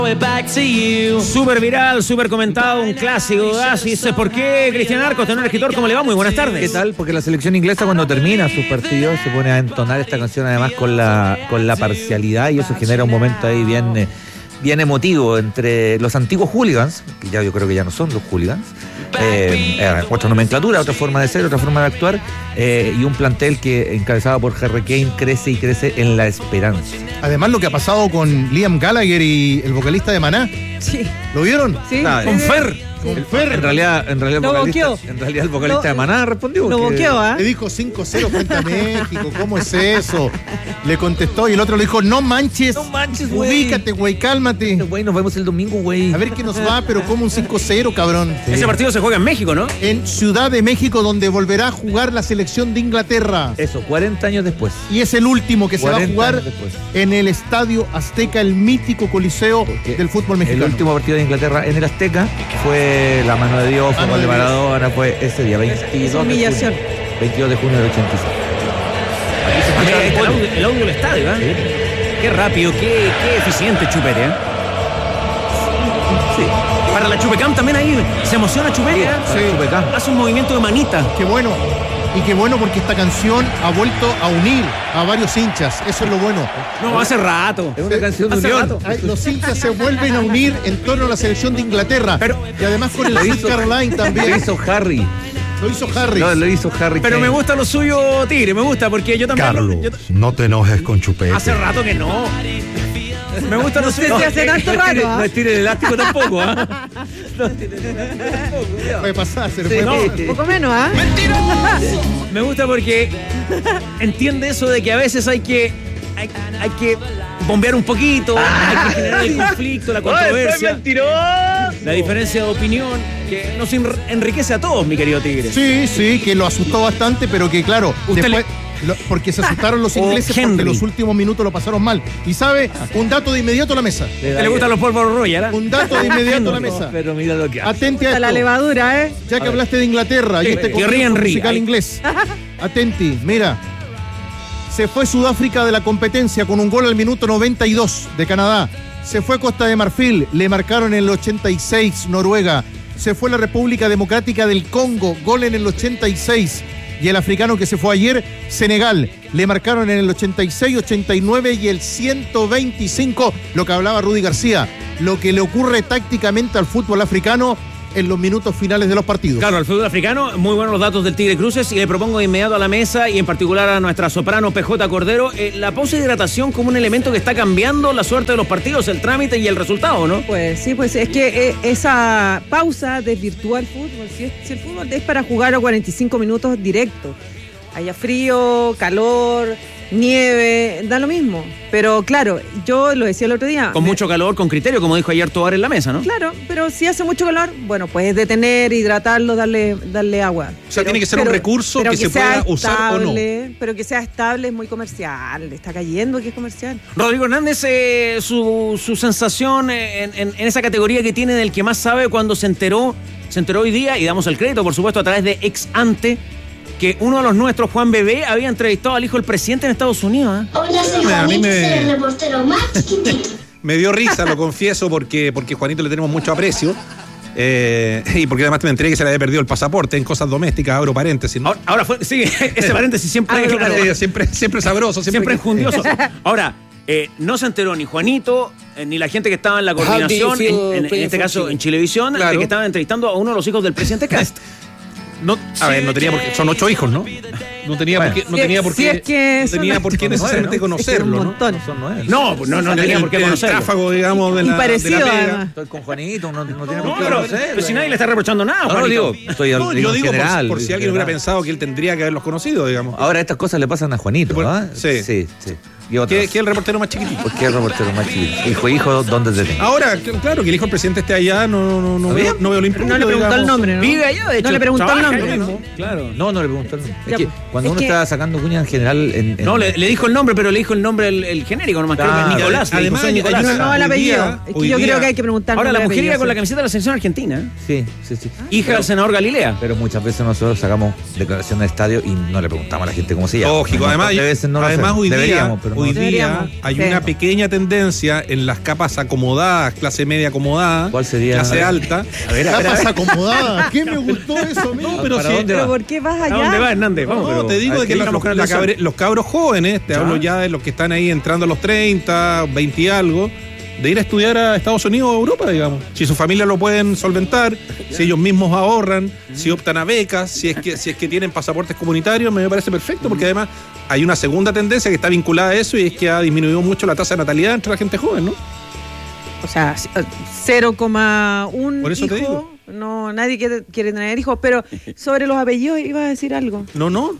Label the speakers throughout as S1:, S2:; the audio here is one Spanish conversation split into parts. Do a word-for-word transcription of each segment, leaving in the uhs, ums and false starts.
S1: Súper viral, súper comentado, un clásico. Así es. ¿Por qué Cristian Arcos, tenor escritor? ¿Cómo le va? Muy buenas tardes.
S2: ¿Qué tal? Porque la selección inglesa cuando termina sus partidos se pone a entonar esta canción además con la, con la parcialidad y eso genera un momento ahí bien, eh, bien emotivo entre los antiguos hooligans, que ya yo creo que ya no son los hooligans, eh, eh, otra nomenclatura, otra forma de ser, otra forma de actuar, eh, y un plantel que encabezado por Harry Kane crece y crece en la esperanza.
S3: Además lo que ha pasado con Liam Gallagher y el vocalista de Maná.
S4: Sí.
S3: ¿Lo vieron?
S4: Sí.
S2: Nah,
S3: Con
S2: eh,
S3: Fer. Con Fer.
S2: En realidad, en realidad, el
S4: Lo
S2: vocalista,
S4: boqueó.
S2: en realidad el vocalista
S4: Lo-
S2: de Maná respondió.
S4: Lo
S2: que-
S4: boqueó, ¿ah?
S3: Le dijo cinco cero frente a México. ¿Cómo es eso? Le contestó y el otro le dijo, no manches.
S2: No manches, güey.
S3: Ubícate, güey, cálmate.
S2: Güey, nos vemos el domingo, güey.
S3: A ver qué nos va, pero como un cinco cero, cabrón.
S2: Sí.
S1: Ese partido se juega en México, ¿no?
S3: En Ciudad de México, donde volverá a jugar la selección de Inglaterra.
S2: Eso, cuarenta años después.
S3: Y es el último que se va a
S2: cuarenta
S3: jugar
S2: años después.
S3: en el Estadio Azteca, el mítico coliseo
S2: Porque
S3: del fútbol
S2: El
S3: mexicano.
S2: último partido de Inglaterra en el Azteca fue la mano de Dios, fue
S3: Mano
S2: gol de
S3: de Dios.
S2: Maradona, fue ese día, veintidós de
S4: humillación.
S2: junio, veintidós de junio del ochenta y seis.
S1: Mira, ahí está el audio, el audio del estadio, ¿eh? Qué rápido, qué, qué eficiente Chupete, ¿eh?
S2: Sí.
S1: Para la Chupecam también ahí se emociona Chupete, ¿eh?
S3: Sí.
S2: Chupecam.
S1: Hace un movimiento de manita.
S3: Qué bueno. Y qué bueno porque esta canción ha vuelto a unir a varios hinchas. Eso es lo bueno.
S1: No, hace rato.
S2: Es una canción de
S1: Hace
S2: unión.
S1: rato.
S3: Ay, los hinchas se vuelven a unir en torno a la selección de Inglaterra.
S1: Pero-
S3: y además con el
S2: Lo
S3: South
S2: hizo-
S3: Caroline
S2: Lo
S3: también.
S2: hizo Harry.
S3: Lo hizo Harry.
S2: No, lo hizo Harry.
S1: Pero
S2: Kane.
S1: me gusta lo suyo, Tigre, me gusta porque yo también.
S5: Carlos,
S1: yo-
S5: no te enojes con Chupete.
S1: hace rato que no. Me gusta lo suyo.
S4: sé si hace tanto
S2: No
S4: raro,
S2: estire-
S4: ¿ah?
S2: No estire el elástico tampoco, ¿ah?
S3: Puede pasar, se le
S2: Sí.
S3: puede
S1: No.
S3: pasar.
S4: Poco menos, ¿ah?
S1: Me gusta porque entiende eso de que a veces hay que hay, hay que bombear un poquito, hay que generar el conflicto, la controversia, la diferencia de opinión que nos enr- enriquece a todos, mi querido Tigre.
S3: Sí, sí, que lo asustó bastante, pero que claro,
S1: Usted
S3: después, lo- porque se asustaron los
S1: O
S3: ingleses porque
S1: Henry.
S3: los últimos minutos lo pasaron mal. Y sabe, un dato de inmediato a la mesa.
S2: Le
S1: ¿Te le gustan los polvos Royal? ¿eh?
S3: Un dato de inmediato a la mesa.
S2: Pero mira lo que hace.
S3: Atente a
S4: Está la
S3: esto.
S4: levadura, ¿eh?
S3: Ya que hablaste de Inglaterra y
S1: Sí,
S3: este
S1: Thierry
S3: concurso
S1: Henry,
S3: musical
S1: ahí.
S3: inglés. Atenti, mira. Se fue Sudáfrica de la competencia con un gol al minuto noventa y dos de Canadá. Se fue Costa de Marfil, le marcaron en el ochenta y seis Noruega. Se fue la República Democrática del Congo, gol en el ochenta y seis. Y el africano que se fue ayer, Senegal, le marcaron en el ochenta y seis, ochenta y nueve y el ciento veinticinco, lo que hablaba Rudy García, lo que le ocurre tácticamente al fútbol africano en los minutos finales de los partidos.
S1: Claro, al fútbol africano, muy buenos los datos del Tigre Cruces y le propongo de inmediato a la mesa y en particular a nuestra soprano P J Cordero, eh, la pausa de hidratación como un elemento que está cambiando la suerte de los partidos, el trámite y el resultado, ¿no?
S4: Pues sí, pues es que eh, esa pausa desvirtúa el fútbol. Si, es- si el fútbol es para jugar a cuarenta y cinco minutos directos, haya frío, calor, nieve, da lo mismo. Pero claro, yo lo decía el otro día.
S1: Con
S4: me-
S1: mucho calor, con criterio, como dijo ayer Tobar en la mesa, ¿no?
S4: Claro, pero si hace mucho calor, bueno, puedes detener, hidratarlo, darle, darle agua.
S5: O sea, tiene que ser un recurso que se
S4: sea
S5: pueda usar o no.
S4: estable, Pero que sea estable es muy comercial. Está cayendo que es comercial.
S1: Rodrigo Hernández, eh, su, su sensación en, en- en esa categoría que tiene del que más sabe cuando se enteró, se enteró hoy día, y damos el crédito, por supuesto, a través de Ex Ante, que uno de los nuestros, Juan Bebé, había entrevistado al hijo del presidente en Estados Unidos. ¿eh?
S6: Hola, soy
S5: A mí
S6: Juanito,
S5: me-
S6: soy el reportero más chiquitito.
S5: Me dio risa, lo confieso, porque, porque Juanito le tenemos mucho aprecio. Eh, y porque además me enteré que se le había perdido el pasaporte en cosas domésticas, abro paréntesis, ¿no?
S1: Ahora, ahora fue, sí, ese paréntesis siempre,
S4: Ah,
S1: claro,
S5: Sí, siempre, siempre sabroso, siempre,
S1: siempre enjundioso. Ahora, eh, no se enteró ni Juanito, eh, ni la gente que estaba en la coordinación, en, en- en este caso en Chilevisión,
S5: Claro.
S1: de que estaban entrevistando a uno de los hijos del presidente Cast.
S5: No, a ver, no tenía por qué, son ocho hijos, ¿no? No tenía
S2: Bueno,
S5: por qué, no
S4: si-
S5: tenía por
S4: si
S5: qué,
S4: es que
S5: no
S4: son
S5: tenía por qué
S2: nueve,
S5: necesariamente
S2: ¿no?
S4: Es que era un
S5: conocerlo, ¿no?
S4: montón.
S2: Son nueve.
S1: No, pues no, no tenía por qué
S5: El
S1: conocerlo.
S5: tráfago, digamos, de
S4: Y
S5: la,
S4: parecido,
S5: de la pega.
S4: además.
S2: Estoy con Juanito, no, no tiene
S1: No,
S2: por qué
S1: pero,
S2: conocerlo.
S1: pero si nadie le está reprochando nada,
S2: No, no,
S1: Juanito.
S2: digo, estoy
S5: No,
S2: digo
S5: yo digo
S2: en
S5: por,
S2: general,
S5: por si
S2: en
S5: alguien hubiera
S2: general.
S5: pensado que él tendría que haberlos conocido, digamos.
S2: Ahora estas cosas le pasan a Juanito,
S5: Bueno,
S2: ¿ah?
S5: sí.
S2: Sí, sí. Y otros.
S5: ¿Qué, qué es el reportero más chiquitito?
S2: Porque es reportero más chiquito. Hijo, hijo, ¿dónde te tengo?
S5: Ahora, cl- claro, que el hijo del presidente esté allá, no, no, no,
S2: ¿Está
S5: veo,
S2: bien?
S5: no veo lo
S4: Pero
S5: imposible.
S4: no le preguntó el
S5: digamos.
S4: nombre, ¿no?
S1: Vive allá, de hecho.
S4: No le preguntó el
S1: trabaja
S4: nombre.
S1: allá,
S4: ¿no?
S1: ¿no? Claro.
S2: No, no le preguntó el nombre.
S4: Ya,
S2: Es que
S4: pues,
S2: cuando
S4: es
S2: uno
S4: que-
S2: está sacando cuñas en general. En, en-
S1: No, le, le dijo el nombre, pero le dijo el nombre el, el genérico, nomás creo que
S2: Claro.
S1: es Nicolás. le dijo,
S5: Además,
S1: soy
S5: hay-
S1: Nicolás.
S5: hay
S4: No, no, el
S5: Hoy
S4: apellido.
S5: día-
S4: es que
S5: hoy
S4: yo
S5: día-
S4: creo que hay que preguntar.
S1: Ahora, la
S4: nombre y
S1: mujer iba
S4: apellido,
S1: con la
S4: sí.
S1: camiseta de la selección argentina, ¿eh?
S2: Sí, sí, sí.
S1: Hija del senador Galilea.
S2: Pero muchas veces nosotros sacamos declaración de estadio y no le preguntamos a la gente cómo se llama.
S5: Lógico,
S2: Un
S5: además,
S2: montón de veces no lo
S5: además
S2: hacemos.
S5: hoy día,
S2: Deberíamos, pero no
S5: hoy día
S4: Deberíamos,
S5: hay
S4: sí.
S5: una pequeña tendencia en las capas acomodadas, clase media acomodada,
S2: ¿Cuál sería?
S5: clase alta.
S2: A ver, a ver, a
S3: Capas
S2: ver.
S3: acomodadas. ¿Qué me gustó eso a mí?
S5: No, pero
S2: ¿Para
S5: sí,
S2: dónde
S4: ¿Pero
S2: va?
S4: por qué vas
S1: ¿A
S4: allá?
S1: dónde va, Hernández? Vamos,
S5: No,
S1: pero
S5: te digo
S1: hay
S5: de que
S1: ir
S5: los,
S1: a buscar
S5: la
S1: atención.
S5: cabre- los cabros jóvenes, te
S1: Ya.
S5: hablo ya de los que están ahí entrando a los treinta, veinte y algo, de ir a estudiar a Estados Unidos o Europa, digamos. Si su familia lo pueden solventar, si ellos mismos ahorran, si optan a becas, si es que si es que tienen pasaportes comunitarios, me parece perfecto, porque además hay una segunda tendencia que está vinculada a eso y es que ha disminuido mucho la tasa de natalidad entre la gente joven, ¿no?
S4: O sea, cero coma uno
S5: Por eso te
S4: hijos. No, nadie quiere, quiere tener hijos, pero sobre los apellidos ibas a decir algo.
S5: No, no.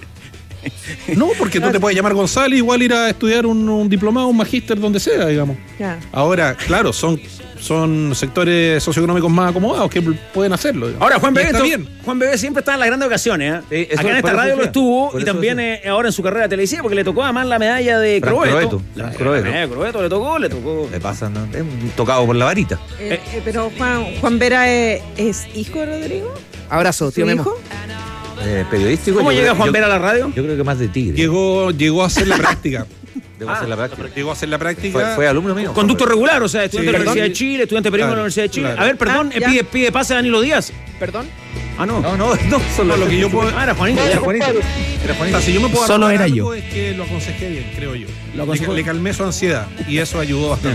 S5: No, porque tú te puedes llamar González, igual ir a estudiar un, un diplomado, un magíster, donde sea, digamos.
S4: Ya.
S5: Ahora, claro, son, son sectores socioeconómicos más acomodados que pueden hacerlo. digamos.
S1: Ahora, Juan
S5: Y
S1: Bebé,
S5: está
S1: esto-
S5: bien.
S1: Juan Bebé siempre está en las grandes ocasiones. ¿eh?
S2: Sí, eso-
S1: Acá en esta
S2: por eso
S1: radio lo
S2: decía.
S1: estuvo
S2: Por
S1: y
S2: eso
S1: también
S2: decía.
S1: eh, ahora en su carrera televisiva, porque le tocó además la medalla de
S2: Frank
S1: Croeto.
S2: Croeto,
S1: La,
S2: Frank
S1: la
S2: Croeto.
S1: medalla de Croeto le tocó, le tocó.
S2: Le pasa, ¿no? Es un tocado por la varita.
S4: Eh, eh, pero Juan, Juan Vera es, es hijo de Rodrigo.
S7: Abrazo,
S4: ¿Su
S7: tío Memo.
S4: hijo?
S2: Eh, periodístico.
S1: ¿Cómo
S2: yo
S1: llega
S2: creo-
S1: Juan
S2: yo-
S1: Vera a la radio?
S2: Yo creo que más de tigre.
S5: Llegó, llegó a hacer la práctica.
S2: Debo hacer la práctica.
S5: Llegó a hacer la práctica.
S2: Fue, fue alumno mío.
S1: Conducto regular, o sea, estudiante
S5: Sí.
S1: de la Universidad de
S5: Perdón.
S1: Chile, estudiante de periodismo de la
S5: Claro,
S1: Universidad de Chile.
S5: claro.
S1: A ver, perdón,
S4: Ah,
S1: eh,
S4: ya.
S1: pide, pide pase a Danilo Díaz.
S7: ¿Perdón?
S1: Ah, no.
S2: No, no, no, solo
S5: No, lo que yo puedo.
S1: Ah, era Juanito.
S2: Era
S1: ya.
S2: Juanito. Era
S5: O
S2: Juanito.
S5: sea, si yo me puedo
S7: Solo
S5: arreglar
S7: era
S5: algo,
S7: yo.
S5: es que lo aconsejé bien, creo yo.
S1: Lo
S5: Le,
S1: aconsejó.
S5: le calmé su ansiedad y eso ayudó bastante.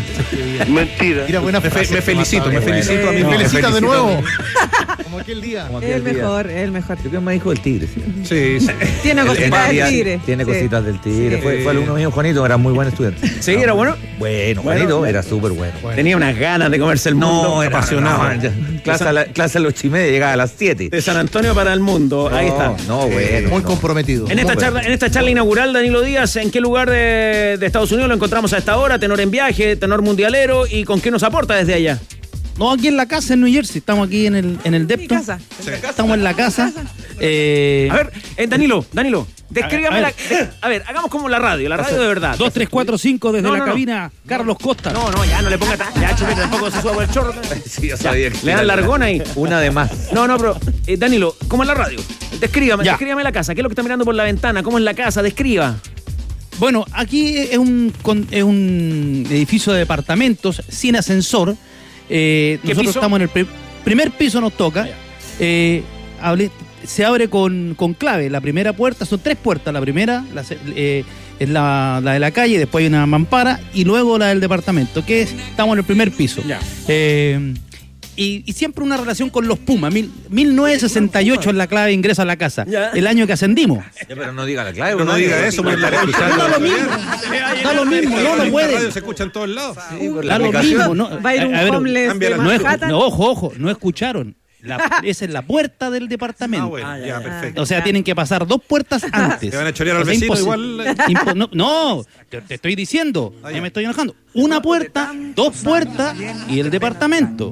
S3: Mira, buena
S5: Me, fe-
S3: frase.
S5: me felicito, me
S2: Bueno.
S5: felicito a mí.
S3: Me
S5: mismo.
S3: felicitas de
S2: felicito
S3: nuevo.
S2: a mí.
S3: Como aquel día.
S2: Como
S4: Es
S2: aquel
S4: el
S2: día.
S4: mejor, es el mejor.
S2: Yo creo que me dijo el tigre, sí.
S5: Sí, sí.
S4: Tiene
S5: El- el
S4: cositas del
S5: Matías
S4: tigre.
S2: Tiene
S4: Sí.
S2: cositas del tigre.
S4: Sí.
S2: Fue, fue alumno mío, Juanito, era muy buen estudiante.
S1: Sí, era bueno.
S2: Bueno,
S1: Bueno,
S2: Juanito
S1: bueno.
S2: era súper bueno.
S1: Tenía unas ganas de comerse el mundo.
S2: No, era
S5: apasionado.
S2: no, ya. clase, a la, clase a las ocho y media, llegaba a las siete.
S1: De San Antonio para el mundo. Ahí está.
S2: No, bueno.
S3: Muy
S2: no.
S3: comprometido.
S1: En esta,
S2: No,
S1: charla, en esta charla inaugural, Danilo Díaz, ¿en qué lugar de, de Estados Unidos lo encontramos a esta hora? Tenor en viaje, tenor mundialero, ¿y con qué nos aporta desde allá?
S7: No, aquí en la casa, en New Jersey. Estamos aquí en el, en el
S4: Mi
S7: Depton.
S4: casa.
S7: Estamos en la casa. Eh,
S1: A ver, eh, Danilo, Danilo, descríbame
S7: A
S1: la...
S7: ver.
S1: de- a ver, hagamos como la radio, la radio de verdad.
S7: dos tres cuatro cinco desde
S1: No,
S7: la
S1: no, no.
S7: cabina, Carlos Costa.
S1: No, no, ya no le ponga... tan- Ya, chupete, tampoco se suba por el chorro.
S2: Sí, yo
S1: Ya,
S2: sabía que
S1: le dan largón ahí.
S2: Una de más.
S1: No, no, pero, eh, Danilo, ¿cómo es la radio? Descríbame,
S7: Ya.
S1: descríbame la casa. ¿Qué es lo que está mirando por la ventana? ¿Cómo es la casa? Describa.
S7: Bueno, aquí es un, con- es un edificio de departamentos sin ascensor. Eh,
S1: ¿Qué
S7: nosotros
S1: piso?
S7: estamos en el pri- primer piso, nos toca. Eh, hable- se abre con, con clave. La primera puerta, son tres puertas. La primera la se- eh, es la, la de la calle, después hay una mampara y luego la del departamento, que es, estamos en el primer piso.
S1: Ya.
S7: Eh, y, y siempre una relación con los Pumas. Mil, mil novecientos sesenta y ocho es la clave de ingreso a la casa.
S1: Ya.
S7: El año que ascendimos.
S2: Ya, pero no diga la clave.
S5: Pero no
S2: ¿verdad?
S5: diga eso, porque estaré escuchando.
S7: Da lo mismo. Da lo mismo, no lo
S5: La
S7: pueden.
S5: radio se escucha en todos lados.
S2: Sí, por la
S7: Da lo
S2: aplicación.
S7: mismo, ¿no?
S4: Va a ir un
S7: A ver,
S4: homeless
S5: cambia
S4: de
S5: la-
S7: No, escu-
S4: Manhattan.
S7: no, ojo, ojo, no escucharon. La- esa es la puerta del
S5: Ah,
S7: departamento.
S5: bueno, ya, perfecto.
S7: O sea, tienen que pasar dos puertas antes.
S5: Te van a chorear al
S7: O sea,
S5: vecino
S7: imposi-
S5: igual.
S7: impo- no, no, te, te estoy diciendo,
S5: Ah,
S7: ya
S5: ya.
S7: me estoy enojando. Una puerta, dos puertas y el departamento.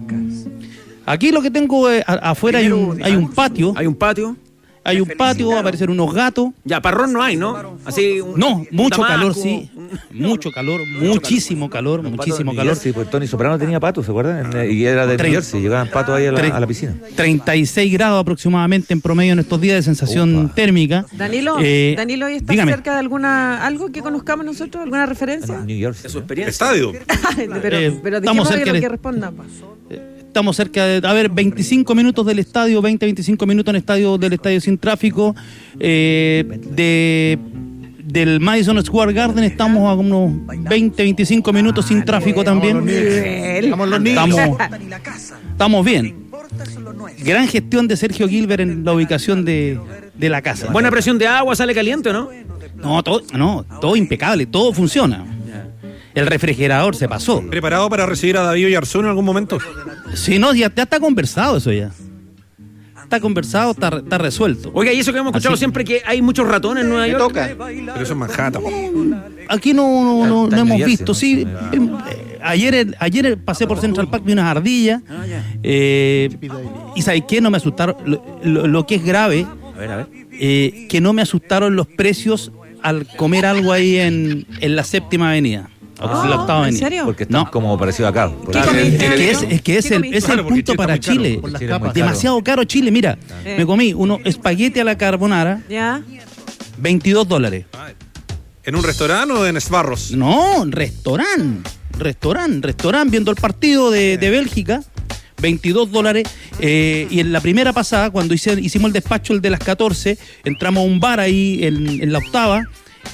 S7: Aquí lo que tengo es, a- afuera hay un, hay un patio,
S1: Hay un patio.
S7: hay un patio, va a aparecer unos gatos.
S1: Ya, parrón no hay, ¿no? Así. un-
S7: No,
S1: un
S7: mucho
S1: damasco,
S7: calor, sí. Mucho calor, muchísimo calor,
S2: Los patos
S7: muchísimo
S2: de New
S7: calor.
S2: Jersey, pues Tony Soprano tenía patos, ¿se acuerdan? En- Y era de New
S7: Trein-
S2: Jersey, llegaban patos ahí a la,
S7: Trein-
S2: a la piscina.
S7: treinta y seis grados aproximadamente en promedio en estos días de sensación
S2: Upa.
S7: térmica.
S4: Danilo,
S7: Eh,
S4: Danilo, ¿y estás
S7: dígame.
S4: cerca de alguna algo que conozcamos nosotros? ¿Alguna referencia?
S2: En New Jersey.
S1: De su
S2: ¿no?
S1: experiencia.
S5: Estadio.
S4: pero,
S7: Eh,
S4: pero
S7: estamos
S4: dijimos que
S7: cerca
S4: lo
S7: de-
S4: que responda.
S7: Estamos cerca de, a ver, veinticinco minutos del estadio, veinte, veinticinco minutos en estadio del estadio sin tráfico. Eh, de del Madison Square Garden estamos a unos veinte, veinticinco minutos sin tráfico también.
S3: Estamos los niños.
S7: Estamos, estamos bien. Gran gestión de Sergio Gilbert en la ubicación de, de la casa.
S1: Buena presión de agua, sale caliente, ¿o no?
S7: No, todo, no, todo impecable, todo funciona. El refrigerador se pasó.
S5: ¿Preparado para recibir a David Oyarzún en algún momento?
S7: Si no, ya, ya está conversado eso ya. Está conversado, está, está resuelto.
S1: Oiga, y eso que hemos escuchado
S7: Así.
S1: siempre, que hay muchos ratones en Nueva York.
S5: Pero eso es Manhattan.
S7: Aquí no, no, no,
S2: Está
S7: no
S2: en
S7: hemos
S2: New Jersey,
S7: visto,
S2: ¿no?
S7: sí. eh, ayer, ayer pasé por Central Park, vi unas ardillas. eh, y ¿sabes qué? No me asustaron. Lo, lo- lo que es grave,
S2: A ver, a ver.
S7: eh, que no me asustaron los precios al comer algo ahí en, en la séptima avenida. O
S4: Ah,
S7: la octava
S4: ¿en
S7: avenida.
S4: serio?
S2: Porque están
S7: No.
S2: como parecido acá. Por
S4: ¿Qué
S2: ahí.
S4: comiste?
S7: Es que es, es, que es
S4: ¿Qué
S7: el,
S4: comiste?
S7: es el
S5: Claro, porque
S7: punto
S5: Chile está
S7: para
S5: muy caro.
S7: Chile.
S3: Por las
S2: Chile es muy
S3: capas.
S2: caro.
S7: Demasiado caro Chile, mira.
S4: Eh.
S7: Me comí unos espagueti a la carbonara,
S4: ¿Ya?
S7: veintidós dólares.
S5: ¿En un restaurante o en Esbarros?
S7: No, restaurante. Restaurante, restaurante, viendo el partido de, de Bélgica. veintidós dólares. Eh, y en la primera pasada, cuando hice, hicimos el despacho, el de las catorce, entramos a un bar ahí en, en la octava.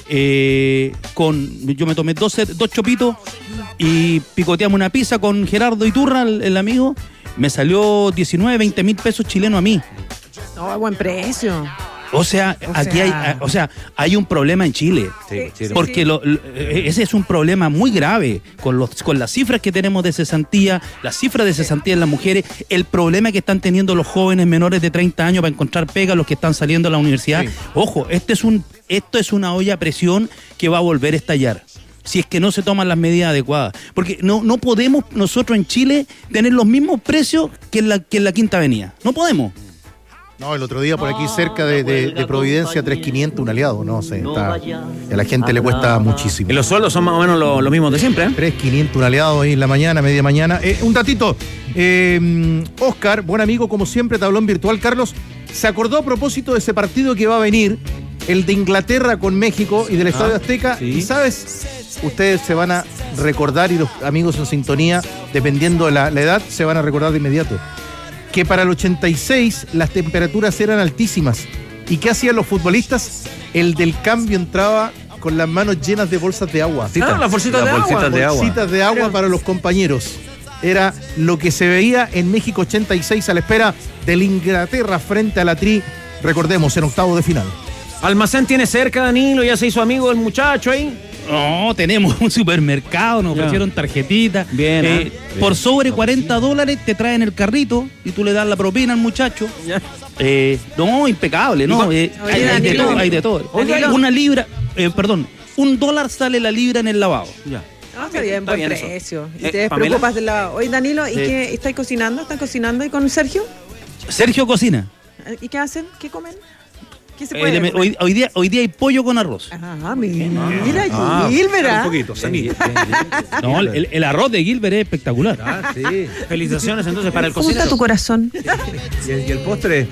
S7: Eh, con, yo me tomé dos, dos chopitos y picoteamos una pizza con Gerardo Iturra, el, el amigo. Me salió diecinueve, veinte mil pesos chilenos a mí.
S4: No, buen precio.
S7: O sea,
S4: O
S7: aquí
S4: sea-
S7: hay, o sea, hay un problema en Chile.
S2: Sí, sí, no.
S7: Porque lo- lo- ese es un problema muy grave con los con las cifras que tenemos de cesantía, las cifras de cesantía en las mujeres, el problema que están teniendo los jóvenes menores de treinta años para encontrar pega, los que están saliendo a la universidad.
S3: Sí.
S7: Ojo, este es un esto es una olla a presión que va a volver a estallar. Si es que no se toman las medidas adecuadas. Porque no, no podemos nosotros en Chile tener los mismos precios que en la, que en la Quinta Avenida. No podemos.
S3: No, el otro día por aquí cerca de, de- de Providencia, tres mil quinientos, un aliado, no sé, está, y a la gente le cuesta muchísimo.
S1: Y los sueldos son más o menos lo- los mismos de siempre, ¿eh?
S3: tres mil quinientos, un aliado ahí en la mañana, media mañana. Eh, un datito, eh, Oscar, buen amigo como siempre, tablón virtual, Carlos, se acordó a propósito de ese partido que va a venir, el de Inglaterra con México y del Estadio Azteca,
S1: sí.
S3: y sabes, ustedes se van a recordar, y los amigos en sintonía, dependiendo de la, la edad, se van a recordar de inmediato, que para el ochenta y seis las temperaturas eran altísimas. ¿Y qué hacían los futbolistas? El del cambio entraba con las manos llenas de bolsas de agua.
S1: Ah, las bolsitas de agua.
S2: bolsitas de agua.
S3: Bolsitas de agua para los compañeros. Era lo que se veía en México ochenta y seis a la espera del Inglaterra frente a la Tri, recordemos, en octavo de final.
S1: Almacén tiene cerca, Danilo, ya se hizo amigo del muchacho ahí.
S7: No, tenemos un supermercado, nos
S1: Ya.
S7: ofrecieron tarjetitas.
S1: Bien,
S7: Eh,
S1: ¿eh?
S7: Por sobre cuarenta dólares te traen el carrito y tú le das la propina al muchacho.
S1: Ya.
S7: Eh, no, impecable, ¿no? Eh,
S4: Oye,
S7: hay, hay de
S4: Danilo.
S7: todo, hay de todo.
S4: Danilo.
S7: Una libra, eh, perdón, un dólar sale la libra en el lavado.
S1: Ya.
S4: No, está bien,
S1: Está
S4: buen
S1: bien eso.
S4: precio. Y
S1: Eh,
S4: te
S1: Pamela.
S4: preocupas del lavado. Oye, Danilo, ¿y
S7: Sí.
S4: qué estáis cocinando? ¿Están cocinando ahí con Sergio?
S7: Sergio cocina.
S4: ¿Y qué hacen? ¿Qué comen? ¿Qué se
S7: Eh,
S4: puede
S7: le me-
S4: comer?
S7: hoy, hoy día, hoy día hay pollo con arroz.
S4: Ah, mira,
S1: Ah,
S4: Gilbert,
S5: Un
S4: ¿ah?
S5: poquito, sanito.
S7: No, el, el arroz de Gilbert es espectacular.
S2: Ah, sí.
S1: Felicitaciones entonces para el
S4: ¿Cómo está
S1: cocinero.
S4: tu corazón?
S2: ¿Y el, y el postre?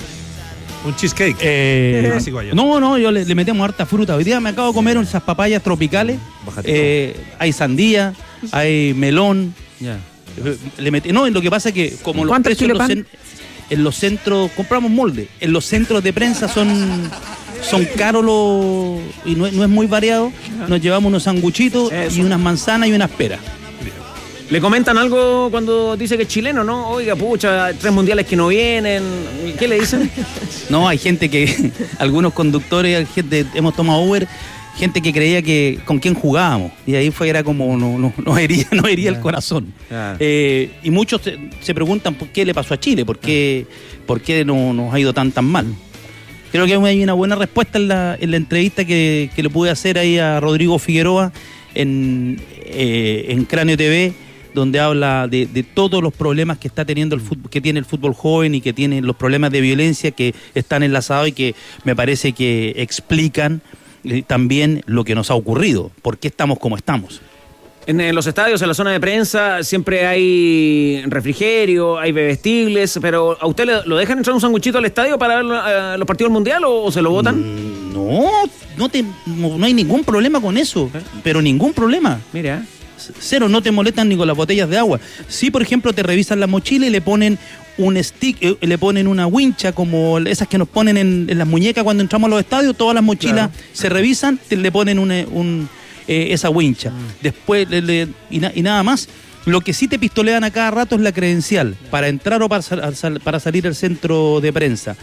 S5: Un cheesecake.
S7: Eh,
S5: Clásico allá.
S7: no, no, yo le, le metemos harta fruta. Hoy día me acabo de comer esas papayas tropicales.
S2: Bájate
S7: Eh, hay sandía, hay melón.
S1: Ya.
S7: Eh, Le metí, no, lo que pasa es que como los
S4: ¿Cuántos
S7: precios en los,
S4: kilos
S7: cen- en los centros, compramos molde. En los centros de prensa son, son caros los, y no, es- no es muy variado. Nos llevamos unos sanguchitos
S1: Eso.
S7: y unas manzanas y unas peras.
S1: ¿Le comentan algo cuando dice que es chileno, no? Oiga, pucha, tres mundiales que no vienen. ¿Qué le dicen?
S7: No, hay gente que, algunos conductores, gente, hemos tomado Uber, gente que creía que con quién jugábamos. Y ahí fue, era como, no, no, nos hería, nos hería el corazón.
S1: Claro.
S7: Eh, y muchos se, se preguntan por qué le pasó a Chile, por qué, por qué no, nos ha ido tan tan mal. Creo que hay una buena respuesta en la, en la entrevista que, que le pude hacer ahí a Rodrigo Figueroa en, eh, en Cráneo T V, donde habla de, de todos los problemas que está teniendo el fútbol, que tiene el fútbol joven y que tiene los problemas de violencia que están enlazados y que me parece que explican eh, también lo que nos ha ocurrido, por qué estamos como estamos.
S1: En, eh, los estadios, en la zona de prensa, siempre hay refrigerio, hay bebestibles, pero ¿a usted le, lo dejan entrar un sanguchito al estadio para ver eh, los partidos del mundial o, o se lo botan?
S7: Mm, No, no, te, no, no hay ningún problema con eso, pero ningún problema.
S1: Mira.
S7: Cero, no te molestan ni con las botellas de agua. Sí, por ejemplo, te revisan la mochila y le ponen un stick, eh, le ponen una wincha como esas que nos ponen en, en las muñecas cuando entramos a los estadios. Todas las mochilas
S1: Claro.
S7: se revisan, te, le ponen una, un, eh, esa wincha. Después, le- le- y, na- y nada más. Lo que sí te pistolean a cada rato es la credencial para entrar o para, sal- sal- para salir al centro de prensa.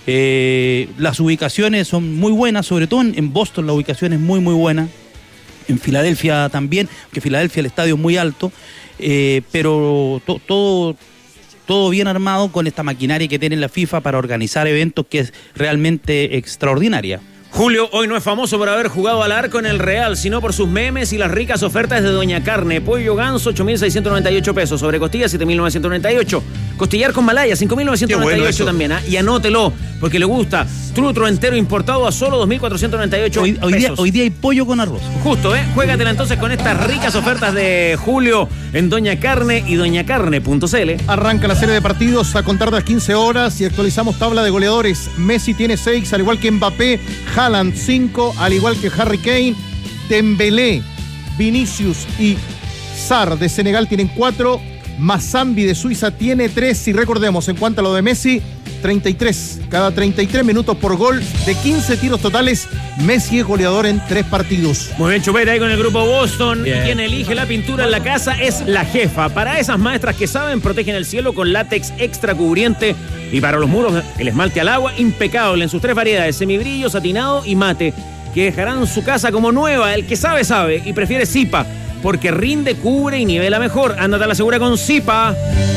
S7: Eh, las ubicaciones son muy buenas, sobre todo en, en Boston la ubicación es muy, muy buena. En Filadelfia también, que Filadelfia el estadio es muy alto, eh, pero to- todo, todo bien armado con esta maquinaria que tiene la FIFA para organizar eventos que es realmente extraordinaria.
S1: Julio hoy no es famoso por haber jugado al arco en el Real, sino por sus memes y las ricas ofertas de Doña Carne. Pollo ganso, ocho mil seiscientos noventa y ocho pesos. Sobre costillas, siete mil novecientos noventa y ocho. Costillar con malaya, cinco mil novecientos noventa y ocho
S5: Qué bueno
S1: también. ¿Ah? Y anótelo, porque le gusta. Trutro entero importado a solo dos mil cuatrocientos noventa y ocho
S7: Hoy, hoy, día,
S1: pesos.
S7: hoy día hay pollo con arroz.
S1: Justo, ¿eh? Juégatela entonces con estas ricas ofertas de Julio en Doña Carne y doña carne punto c l.
S3: Arranca la serie de partidos a contar de las quince horas y actualizamos tabla de goleadores. Messi tiene seis, al igual que Mbappé. Haaland cinco, al igual que Harry Kane. Dembélé, Vinicius y Sarr de Senegal tienen cuatro. Mazambi de Suiza tiene tres. Y recordemos, en cuanto a lo de Messi, treinta y tres. Cada treinta y tres minutos por gol de quince tiros totales, Messi es goleador en tres partidos.
S1: Muy bien, Chupera, ahí con el grupo Boston. Bien. Y quien elige la pintura en la casa es la jefa. Para esas maestras que saben, protegen el cielo con látex extra cubriente. Y para los muros, el esmalte al agua, impecable en sus tres variedades, semibrillo, satinado y mate, que dejarán su casa como nueva. El que sabe, sabe. Y prefiere Zipa, porque rinde, cubre y nivela mejor. Ándate a la segura con Zipa.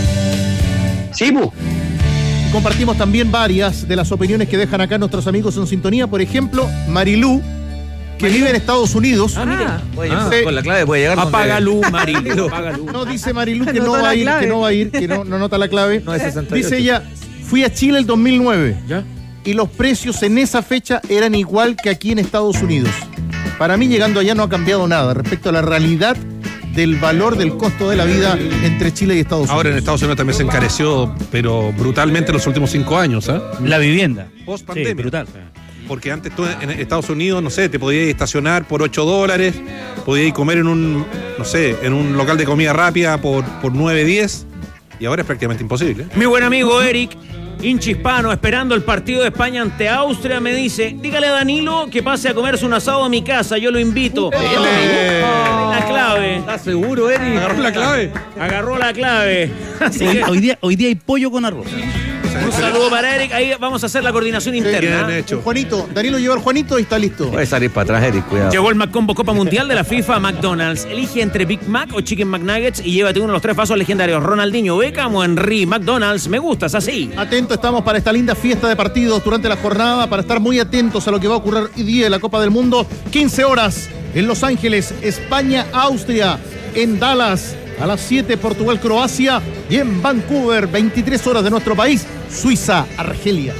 S3: Zipu. Compartimos también varias de las opiniones que dejan acá nuestros amigos en sintonía. Por ejemplo, Marilú, que Marilú. vive en Estados Unidos.
S1: Ah, mira.
S2: Ah, sí. Con la clave puede llegar.
S1: Apaga luz, Marilú. Apaga luz.
S3: No, dice Marilú que no va a ir, que no va a ir, que no, no nota la clave.
S2: No es sesenta y ocho.
S3: Dice ella, fui a Chile el dos mil nueve.
S1: ¿Ya?
S3: Y los precios en esa fecha eran igual que aquí en Estados Unidos. Para mí, llegando allá no ha cambiado nada respecto a la realidad del valor del costo de la vida entre Chile y Estados Unidos.
S5: Ahora en Estados Unidos también se encareció, pero brutalmente en los últimos cinco años. ¿eh?
S7: La vivienda.
S5: Post pandemia.
S7: Sí, brutal.
S5: Porque antes tú en Estados Unidos, no sé, te podías estacionar por ocho dólares, podías comer en un, no sé, en un local de comida rápida por, por nueve, diez, y ahora es prácticamente imposible.
S1: Mi buen amigo Eric, hincha hispano, esperando el partido de España ante Austria, me dice, dígale a Danilo que pase a comerse un asado a mi casa, yo lo invito.
S2: Eh.
S1: La clave.
S2: ¿Estás seguro, Eric?
S5: Agarró la clave.
S1: Agarró la clave. Así
S7: Hoy,
S1: que,
S7: hoy día, hoy día hay pollo con arroz.
S1: un saludo para Eric. Ahí vamos a hacer la coordinación interna.
S5: Bien hecho.
S3: Juanito, Danilo lleva al Juanito y está listo.
S2: Puede salir para atrás, Eric, cuidado.
S1: Llegó el McCombo Copa Mundial de la FIFA a McDonald's. Elige entre Big Mac o Chicken McNuggets y llévate uno de los tres vasos legendarios. Ronaldinho, Beckham o Henry. McDonald's, me gustas así.
S3: Atentos estamos para esta linda fiesta de partidos durante la jornada, para estar muy atentos a lo que va a ocurrir hoy día en la Copa del Mundo. quince horas en Los Ángeles, España, Austria, en Dallas, a las siete Portugal, Croacia, y en Vancouver, veintitrés horas de nuestro país, Suiza, Argelia.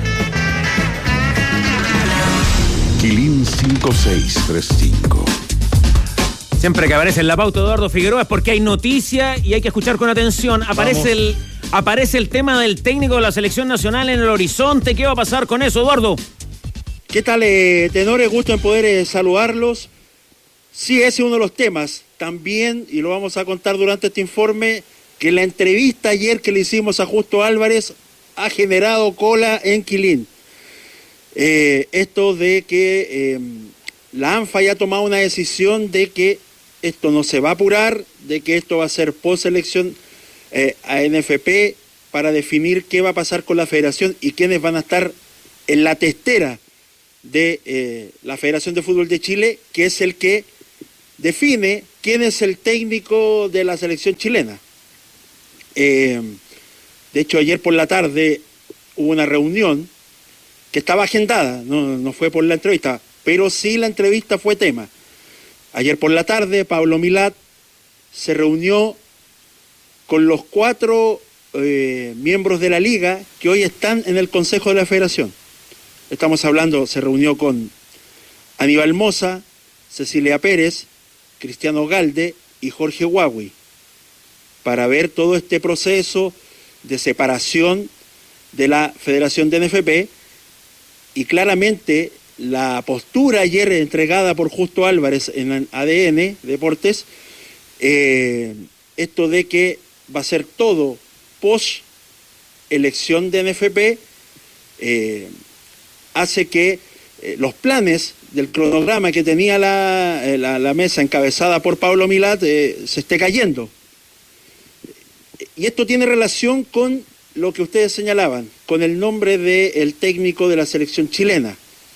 S8: Quilín cinco seis tres cinco.
S1: Siempre que aparece en la pauta Eduardo Figueroa es porque hay noticia y hay que escuchar con atención. Aparece el, aparece el tema del técnico de la selección nacional en el horizonte. ¿Qué va a pasar con eso, Eduardo?
S9: ¿Qué tal, eh, tenores? Gusto en poder eh, saludarlos. Sí, ese es uno de los temas. También, y lo vamos a contar durante este informe, que la entrevista ayer que le hicimos a Justo Álvarez ha generado cola en Quilín. Eh, esto de que eh, la ANFA ya ha tomado una decisión de que esto no se va a apurar, de que esto va a ser post-elección eh, a N F P para definir qué va a pasar con la federación y quiénes van a estar en la testera de eh, la Federación de Fútbol de Chile, que es el que define quién es el técnico de la selección chilena. Eh, de hecho, ayer por la tarde hubo una reunión que estaba agendada, no, no fue por la entrevista, pero sí la entrevista fue tema. Ayer por la tarde, Pablo Milat se reunió con los cuatro eh, miembros de la liga que hoy están en el Consejo de la Federación. Estamos hablando, se reunió con Aníbal Mosa, Cecilia Pérez, Cristiano Galde y Jorge Huawei, para ver todo este proceso de separación de la Federación de N F P, y claramente la postura ayer entregada por Justo Álvarez en A D N Deportes, eh, esto de que va a ser todo post elección de N F P, eh, hace que eh, los planes del cronograma que tenía la, eh, la, la mesa encabezada por Pablo Milat eh, se esté cayendo. Y esto tiene relación con lo que ustedes señalaban, con el nombre del técnico de la selección chilena.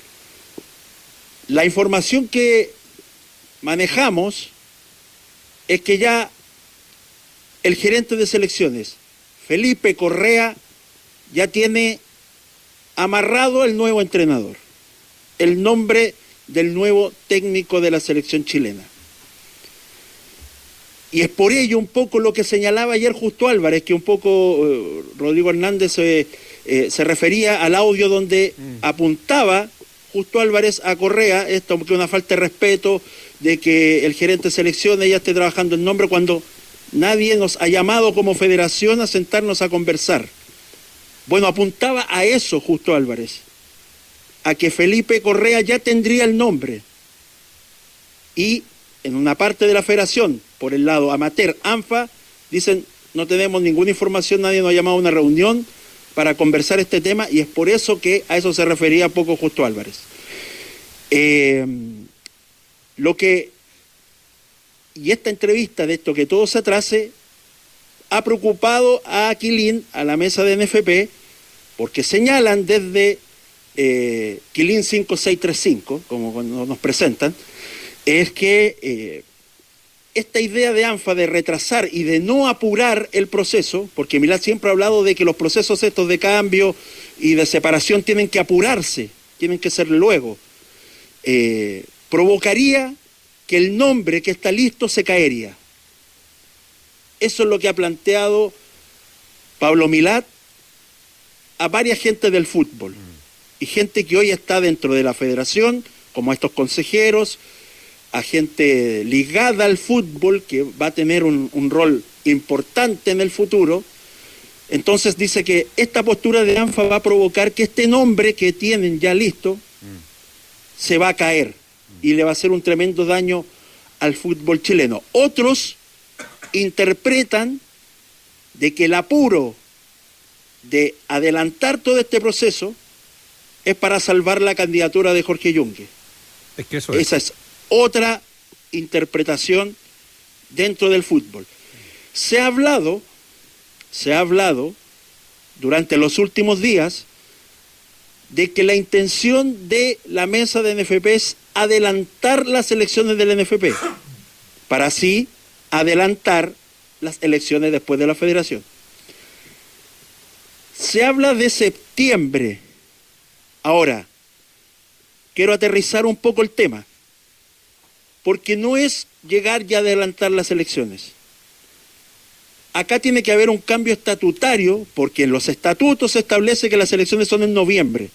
S9: La información que manejamos es que ya el gerente de selecciones, Felipe Correa, ya tiene amarrado el nuevo entrenador, el nombre del nuevo técnico de la selección chilena. Y es por ello un poco lo que señalaba ayer Justo Álvarez, que un poco eh, Rodrigo Hernández eh, eh, se refería al audio donde mm. apuntaba Justo Álvarez a Correa, esto que es una falta de respeto, de que el gerente de selecciones ya esté trabajando el nombre cuando nadie nos ha llamado como federación a sentarnos a conversar. Bueno, apuntaba a eso Justo Álvarez, a que Felipe Correa ya tendría el nombre. y en una parte de la federación, por el lado amateur, ANFA, dicen no tenemos ninguna información, nadie nos ha llamado a una reunión para conversar este tema, y es por eso que a eso se refería poco Justo Álvarez. Eh, lo que, y esta entrevista de esto que todo se atrase, ha preocupado a Quilín, a la mesa de N F P, porque señalan desde eh, Quilín cinco seis tres cinco, como cuando nos presentan, es que eh, esta idea de ANFA de retrasar y de no apurar el proceso, porque Milad siempre ha hablado de que los procesos estos de cambio y de separación tienen que apurarse, tienen que ser luego, eh, provocaría que el nombre que está listo se caería. Eso es lo que ha planteado Pablo Milad a varias gentes del fútbol y gente que hoy está dentro de la federación, como estos consejeros, a gente ligada al fútbol que va a tener un, un rol importante en el futuro. Entonces dice que esta postura de ANFA va a provocar que este nombre que tienen ya listo se va a caer y le va a hacer un tremendo daño al fútbol chileno. Otros interpretan de que el apuro de adelantar todo este proceso es para salvar la candidatura de Jorge Yungue.
S5: Es que eso es.
S9: Esa es otra interpretación dentro del fútbol. Se ha hablado, se ha hablado durante los últimos días de que la intención de la mesa de N F P es adelantar las elecciones del N F P, para así adelantar las elecciones después de la federación. Se habla de septiembre. Ahora, quiero aterrizar un poco el tema, porque no es llegar y adelantar las elecciones. Acá tiene que haber un cambio estatutario, porque en los estatutos se establece que las elecciones son en noviembre.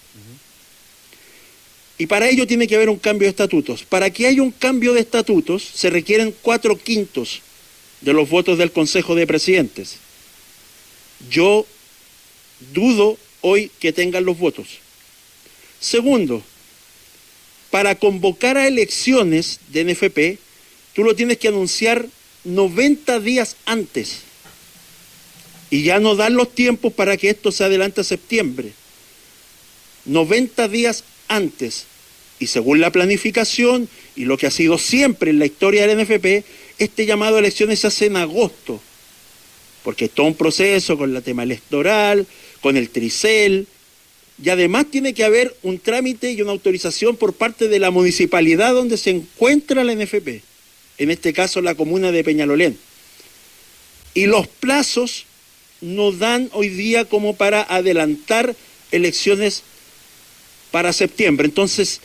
S9: Y para ello tiene que haber un cambio de estatutos. Para que haya un cambio de estatutos se requieren cuatro quintos de los votos del Consejo de Presidentes. Yo dudo hoy que tengan los votos. Segundo, para convocar a elecciones de N F P, tú lo tienes que anunciar noventa días antes. Y ya no dan los tiempos para que esto se adelante a septiembre. noventa días antes. Y según la planificación y lo que ha sido siempre en la historia del N F P, este llamado a elecciones se hace en agosto. Porque es todo un proceso con el tema electoral, con el tricel. Y además tiene que haber un trámite y una autorización por parte de la municipalidad donde se encuentra la N F P. En este caso la comuna de Peñalolén. Y los plazos no dan hoy día como para adelantar elecciones para septiembre. Entonces,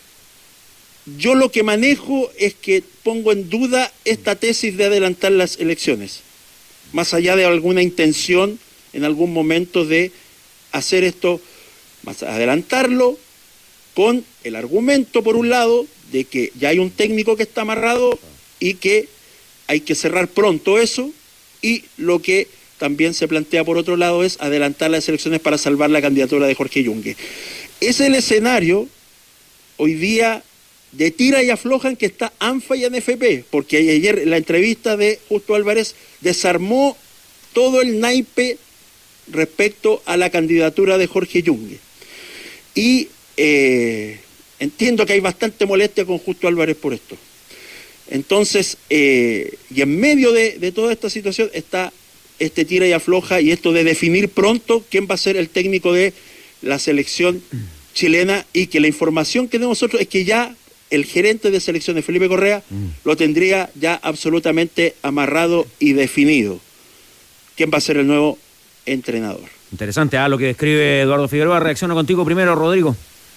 S9: yo lo que manejo es que pongo en duda esta tesis de adelantar las elecciones, más allá de alguna intención en algún momento de hacer esto, más adelantarlo con el argumento, por un lado, de que ya hay un técnico que está amarrado y que hay que cerrar pronto eso, y lo que también se plantea por otro lado es adelantar las elecciones para salvar la candidatura de Jorge Yungue. Es el escenario hoy día de tira y aflojan que está ANFA y N F P, porque ayer la entrevista de Justo Álvarez desarmó todo el naipe respecto a la candidatura de Jorge Yungue. Y eh, entiendo que hay bastante molestia con Justo Álvarez por esto. Entonces, eh, y en medio de, de toda esta situación está este tira y afloja y esto de definir pronto quién va a ser el técnico de la selección chilena, y que la información que tenemos nosotros es que ya el gerente de selecciones, Felipe Correa, mm. lo tendría ya absolutamente amarrado y definido. ¿Quién va a ser el nuevo entrenador?
S1: Interesante, ¿eh? Lo que describe Eduardo Figueroa. Reacciono contigo primero, Rodrigo.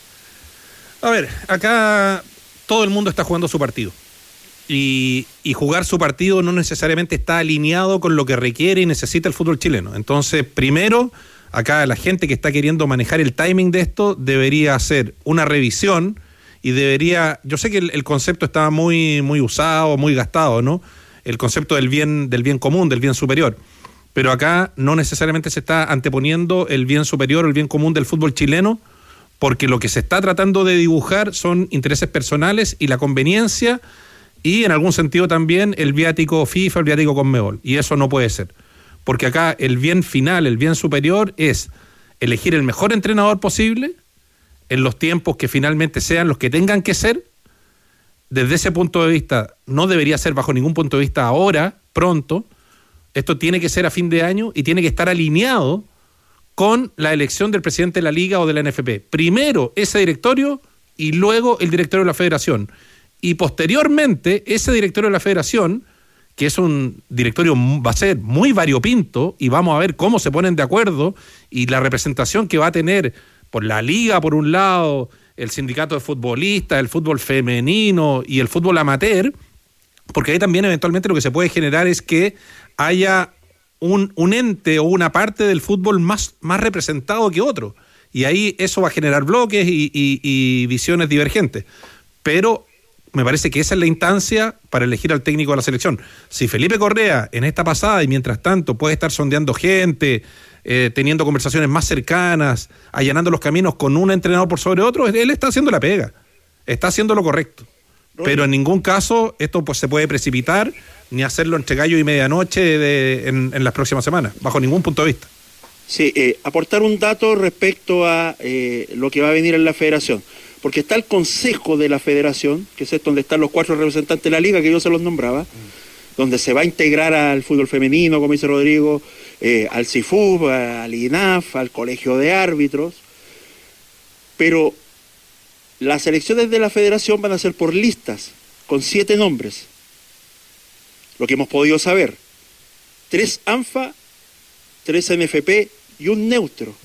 S5: A ver, acá todo el mundo está jugando su partido. Y, y jugar su partido no necesariamente está alineado con lo que requiere y necesita el fútbol chileno. Entonces, primero, acá la gente que está queriendo manejar el timing de esto debería hacer una revisión y debería, yo sé que el, el concepto está muy, muy usado, muy gastado, ¿no? El concepto del bien, del bien común, del bien superior. Pero acá no necesariamente se está anteponiendo el bien superior o el bien común del fútbol chileno, porque lo que se está tratando de dibujar son intereses personales y la conveniencia y en algún sentido también el viático FIFA, el viático Conmebol. Y eso no puede ser. Porque acá el bien final, el bien superior es elegir el mejor entrenador posible en los tiempos que finalmente sean los que tengan que ser. Desde ese punto de vista, no debería ser bajo ningún punto de vista ahora, pronto. Esto tiene que ser a fin de año y tiene que estar alineado con la elección del presidente de la Liga o de la N F P. Primero ese directorio y luego el directorio de la Federación. Y posteriormente ese directorio de la Federación, que es un directorio, va a ser muy variopinto y vamos a ver cómo se ponen de acuerdo y la representación que va a tener por la Liga por un lado, el sindicato de futbolistas, el fútbol femenino y el fútbol amateur, porque ahí también eventualmente lo que se puede generar es que haya un, un ente o una parte del fútbol más, más representado que otro. Y ahí eso va a generar bloques y, y, y visiones divergentes. Pero me parece que esa es la instancia para elegir al técnico de la selección. Si Felipe Correa en esta pasada y mientras tanto puede estar sondeando gente, eh, teniendo conversaciones más cercanas, allanando los caminos con un entrenador por sobre otro, él está haciendo la pega, está haciendo lo correcto. Pero en ningún caso esto pues se puede precipitar ni hacerlo entre gallo y medianoche de, en, en las próximas semanas, bajo ningún punto de vista.
S9: Sí, eh, aportar un dato respecto a eh, lo que va a venir en la federación. Porque está el Consejo de la Federación, que es donde están los cuatro representantes de la Liga, que yo se los nombraba, mm. donde se va a integrar al fútbol femenino, como dice Rodrigo, eh, al C I F U, al I N A F, al Colegio de Árbitros. Pero las elecciones de la Federación van a ser por listas, con siete nombres. Lo que hemos podido saber. Tres ANFA, tres N F P y un neutro.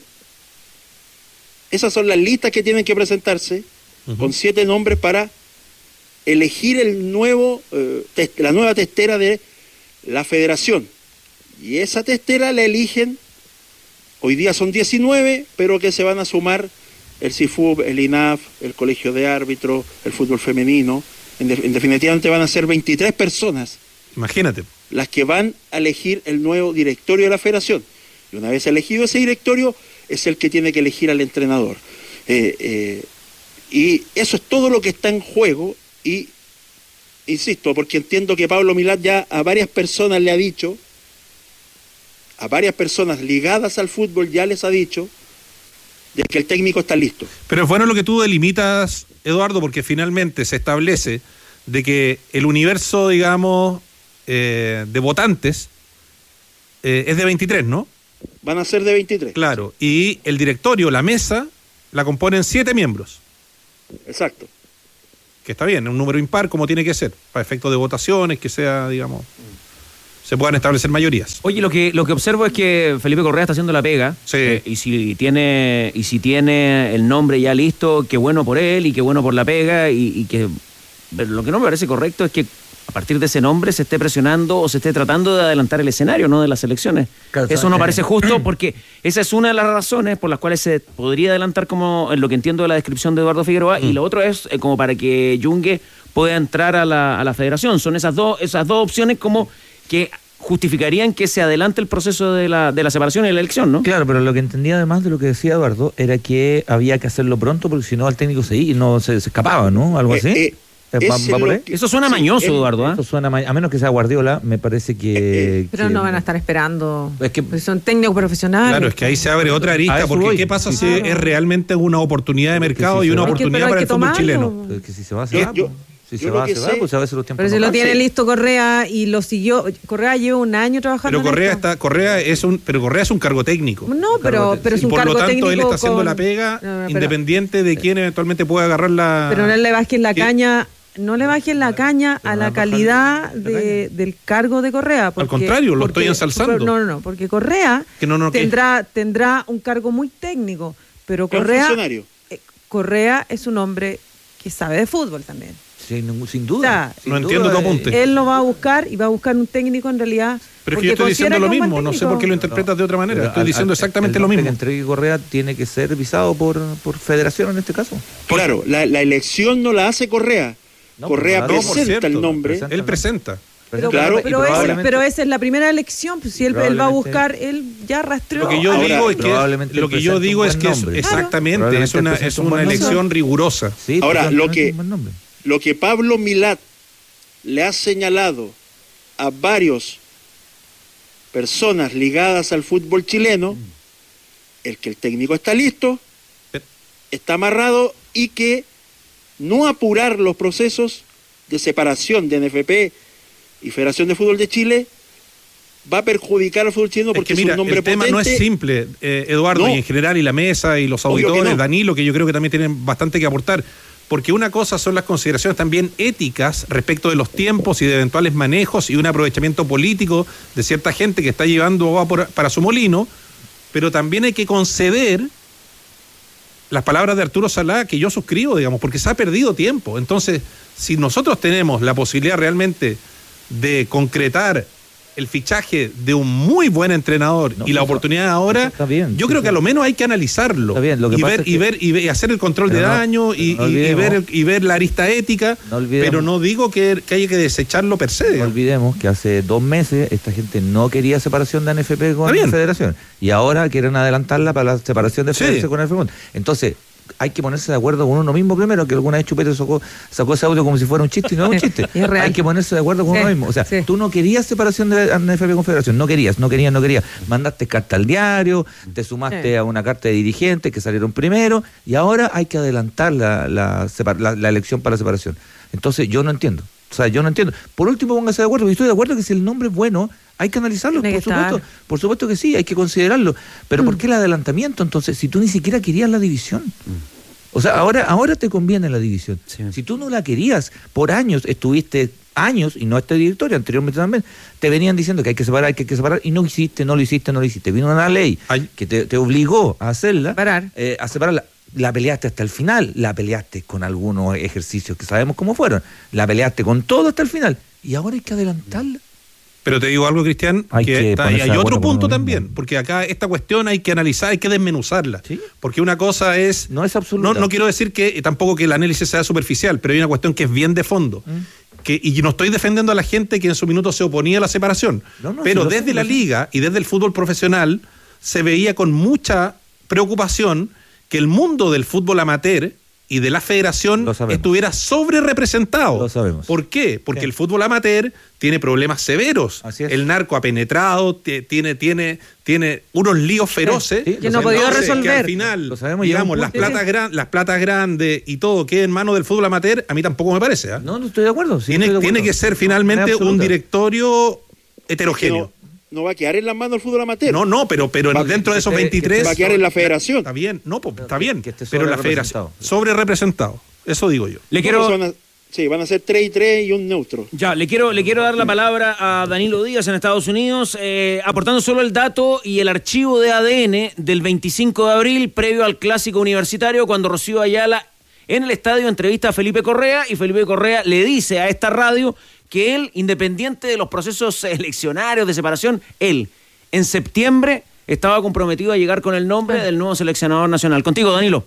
S9: Esas son las listas que tienen que presentarse, uh-huh. con siete nombres para elegir el nuevo, eh, test, la nueva testera de la Federación. Y esa testera la eligen, hoy día son diecinueve, pero que se van a sumar el C I F U, el I N A F, el Colegio de Árbitros, el fútbol femenino. En, de, en definitivamente van a ser veintitrés personas.
S5: Imagínate.
S9: Las que van a elegir el nuevo directorio de la Federación. Y una vez elegido ese directorio, es el que tiene que elegir al entrenador. Eh, eh, y eso es todo lo que está en juego. Y, insisto, porque entiendo que Pablo Milad ya a varias personas le ha dicho, a varias personas ligadas al fútbol ya les ha dicho, de que el técnico está listo.
S5: Pero es bueno lo que tú delimitas, Eduardo, porque finalmente se establece de que el universo, digamos, eh, de votantes eh, es de veintitrés, ¿no?
S9: Van a ser de veintitrés.
S5: Claro, y el directorio, la mesa, la componen siete miembros.
S9: Exacto.
S5: Que está bien, un número impar como tiene que ser, para efectos de votaciones, que sea, digamos, se puedan establecer mayorías.
S1: Oye, lo que lo que observo es que Felipe Correa está haciendo la pega.
S5: Sí.
S1: Eh, y si tiene y si tiene el nombre ya listo, qué bueno por él y qué bueno por la pega. Y, y que pero lo que no me parece correcto es que a partir de ese nombre se esté presionando o se esté tratando de adelantar el escenario, ¿no?, de las elecciones. Claro, eso no eh. parece justo porque esa es una de las razones por las cuales se podría adelantar, como en lo que entiendo de la descripción de Eduardo Figueroa, mm. y lo otro es eh, como para que Yungue pueda entrar a la, a la federación. Son esas dos, esas dos opciones como que justificarían que se adelante el proceso de la, de la separación y de la elección, ¿no?
S2: Claro, pero lo que entendía además de lo que decía Eduardo era que había que hacerlo pronto porque si no el técnico se, no, se, se escapaba, ¿no? Algo así. Eh, eh, ¿Va, va por ahí?
S1: Que, eso suena sí, mañoso, eh, Eduardo. ¿eh?
S2: Eso suena ma- a menos que sea Guardiola, me parece que... Eh,
S4: pero
S2: que,
S4: no van a estar esperando. Es que pues son técnicos profesionales.
S5: Claro, es que ahí se abre otra arista, porque voy. ¿Qué pasa sí, si claro. es realmente una oportunidad de mercado si y una va. oportunidad que, para el fútbol tomarlo. chileno?
S2: Es que si se va, se va. Yo, Si yo se va, se sé. va, pues a veces los tiempos.
S4: Pero
S2: no
S4: si
S2: van.
S4: lo tiene sí. listo Correa y lo siguió. Correa lleva un año trabajando.
S5: Pero Correa
S4: en esto.
S5: está, Correa es un, pero Correa es un cargo técnico.
S4: No, pero, pero es un cargo técnico.
S5: Por lo tanto, él está haciendo
S4: con...
S5: la pega
S4: no, no,
S5: independiente de quién eventualmente pueda agarrar la.
S4: Pero no le bajes la caña. No le bajen la caña a la calidad de, del cargo de Correa. Porque,
S5: Al contrario, lo
S4: porque,
S5: estoy ensalzando.
S4: No, no, no, porque Correa
S5: que no, no,
S4: tendrá, tendrá un cargo muy técnico, pero Correa, eh, Correa es un hombre que sabe de fútbol también.
S2: Sin, sin duda.
S4: O sea,
S5: no
S4: sin
S5: entiendo
S4: duda,
S5: tu apunte.
S4: Él lo va a buscar y va a buscar un técnico en realidad.
S5: Pero es que yo estoy diciendo lo mismo, no sé por qué lo interpretas no, de otra manera. Estoy diciendo exactamente
S2: el
S5: lo mismo.
S2: Que entregue Correa tiene que ser visado por, por federación en este caso.
S9: Claro, la, la elección no la hace Correa. No, Correa no, presenta cierto, el nombre.
S5: Presenta, él presenta.
S4: Pero, claro, pero, ese, pero esa es la primera elección, pues si él, él va a buscar, él ya rastreó.
S5: Lo que yo digo Ahora, es que, lo que, yo digo es que es, exactamente es una, es una elección rigurosa.
S9: Sí, ahora, lo que, lo que Pablo Milad le ha señalado a varios personas ligadas al fútbol chileno el que el técnico está listo, está amarrado y que no apurar los procesos de separación de N F P y Federación de Fútbol de Chile va a perjudicar al fútbol chileno porque es, que, mira, es un nombre
S5: el tema
S9: potente.
S5: No es simple, eh, Eduardo, no. Y en general, y la mesa y los auditores, no. Danilo, que yo creo que también tienen bastante que aportar, porque una cosa son las consideraciones también éticas respecto de los tiempos y de eventuales manejos y un aprovechamiento político de cierta gente que está llevando agua por, para su molino, pero también hay que conceder las palabras de Arturo Salá, que yo suscribo, digamos, porque se ha perdido tiempo. Entonces, si nosotros tenemos la posibilidad realmente de concretar el fichaje de un muy buen entrenador no, y la oportunidad ahora, bien, yo sí, creo sí. que a lo menos hay que analizarlo está bien, lo que y, ver, es que, y ver y ver y hacer el control de no, daño y, no y, ver el, y ver la arista ética, no pero no digo que, que haya que desecharlo per se.
S2: No olvidemos que hace dos meses esta gente no quería separación de N F P con la Federación y ahora quieren adelantarla para la separación de Federación sí. con el F P. Entonces hay que ponerse de acuerdo con uno mismo primero, que alguna vez Chupete sacó, sacó ese audio como si fuera un chiste y no es un chiste. Es hay que ponerse de acuerdo con sí, uno mismo. O sea, sí. tú no querías separación de N F P con Federación, no querías, no querías, no querías. Mandaste carta al diario, te sumaste sí. a una carta de dirigentes que salieron primero y ahora hay que adelantar la, la, la, la elección para la separación. Entonces yo no entiendo. O sea, yo no entiendo. Por último, póngase de acuerdo. Yo estoy de acuerdo que si el nombre es bueno, hay que analizarlo, por supuesto. Por supuesto que sí, hay que considerarlo. Pero mm. ¿por qué el adelantamiento entonces? Si tú ni siquiera querías la división. Mm. O sea, ahora, ahora te conviene la división. Sí. Si tú no la querías, por años, estuviste años, y no este directorio, anteriormente también, te venían diciendo que hay que separar, que hay que separar, y no hiciste, no lo hiciste, no lo hiciste. Vino una ley Ay. que te, te obligó a hacerla, eh, a separarla. La peleaste hasta el final, la peleaste con algunos ejercicios que sabemos cómo fueron, la peleaste con todo hasta el final, y ahora hay que adelantarla.
S5: Pero te digo algo, Cristian, hay que, que está, hay otro punto también, porque acá esta cuestión hay que analizar, hay que desmenuzarla. ¿Sí? Porque una cosa es...
S2: No es absoluta.
S5: No, no quiero decir que tampoco que el análisis sea superficial, pero hay una cuestión que es bien de fondo. ¿Mm? Que, y no estoy defendiendo a la gente que en su minuto se oponía a la separación, no, no, pero si desde la liga y desde el fútbol profesional se veía con mucha preocupación que el mundo del fútbol amateur y de la federación estuviera sobre representado.
S2: Lo sabemos.
S5: ¿Por qué? Porque ¿Qué? el fútbol amateur tiene problemas severos.
S2: Así es.
S5: El narco ha penetrado, t- tiene, tiene, tiene unos líos feroces.
S4: Sí, sí, que no ha podido resolver.
S5: Que al final, lo sabemos, digamos, las platas, gran, las platas grandes y todo quede en manos del fútbol amateur, a mí tampoco me parece. ¿eh?
S2: No, no estoy de acuerdo. Sí,
S5: tiene,
S2: estoy de acuerdo.
S5: tiene que ser finalmente un directorio heterogéneo.
S9: No va a quedar en las manos del fútbol amateur.
S5: No, no, pero, pero va, dentro de esos veintitrés...
S9: Va a quedar en la federación.
S5: Está bien, no, pues, está bien, que pero la federación... Sobre representado, eso digo yo.
S1: Le quiero...
S9: Van a, sí, van a ser tres y tres y un neutro.
S1: Ya, le quiero, le quiero dar la palabra a Danilo Díaz en Estados Unidos, eh, aportando solo el dato y el archivo de A D N del veinticinco de abril, previo al Clásico Universitario, cuando Rocío Ayala en el estadio entrevista a Felipe Correa, y Felipe Correa le dice a esta radio que él, independiente de los procesos eleccionarios de separación, él... en septiembre estaba comprometido a llegar con el nombre del nuevo seleccionador nacional. Contigo, Danilo.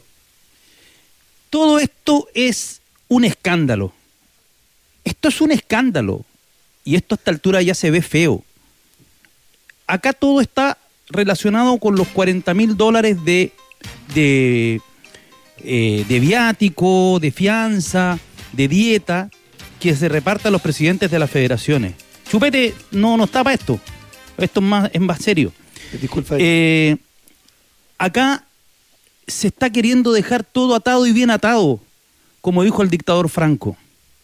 S7: Todo esto es un escándalo. Esto es un escándalo. Y esto a esta altura ya se ve feo. Acá todo está relacionado con los cuarenta mil dólares de, de, eh, de viático, de fianza, de dieta, que se repartan los presidentes de las federaciones. Chupete no, no está para esto. Esto es más, es más serio.
S2: Disculpa.
S7: Eh, acá se está queriendo dejar todo atado y bien atado, como dijo el dictador Franco.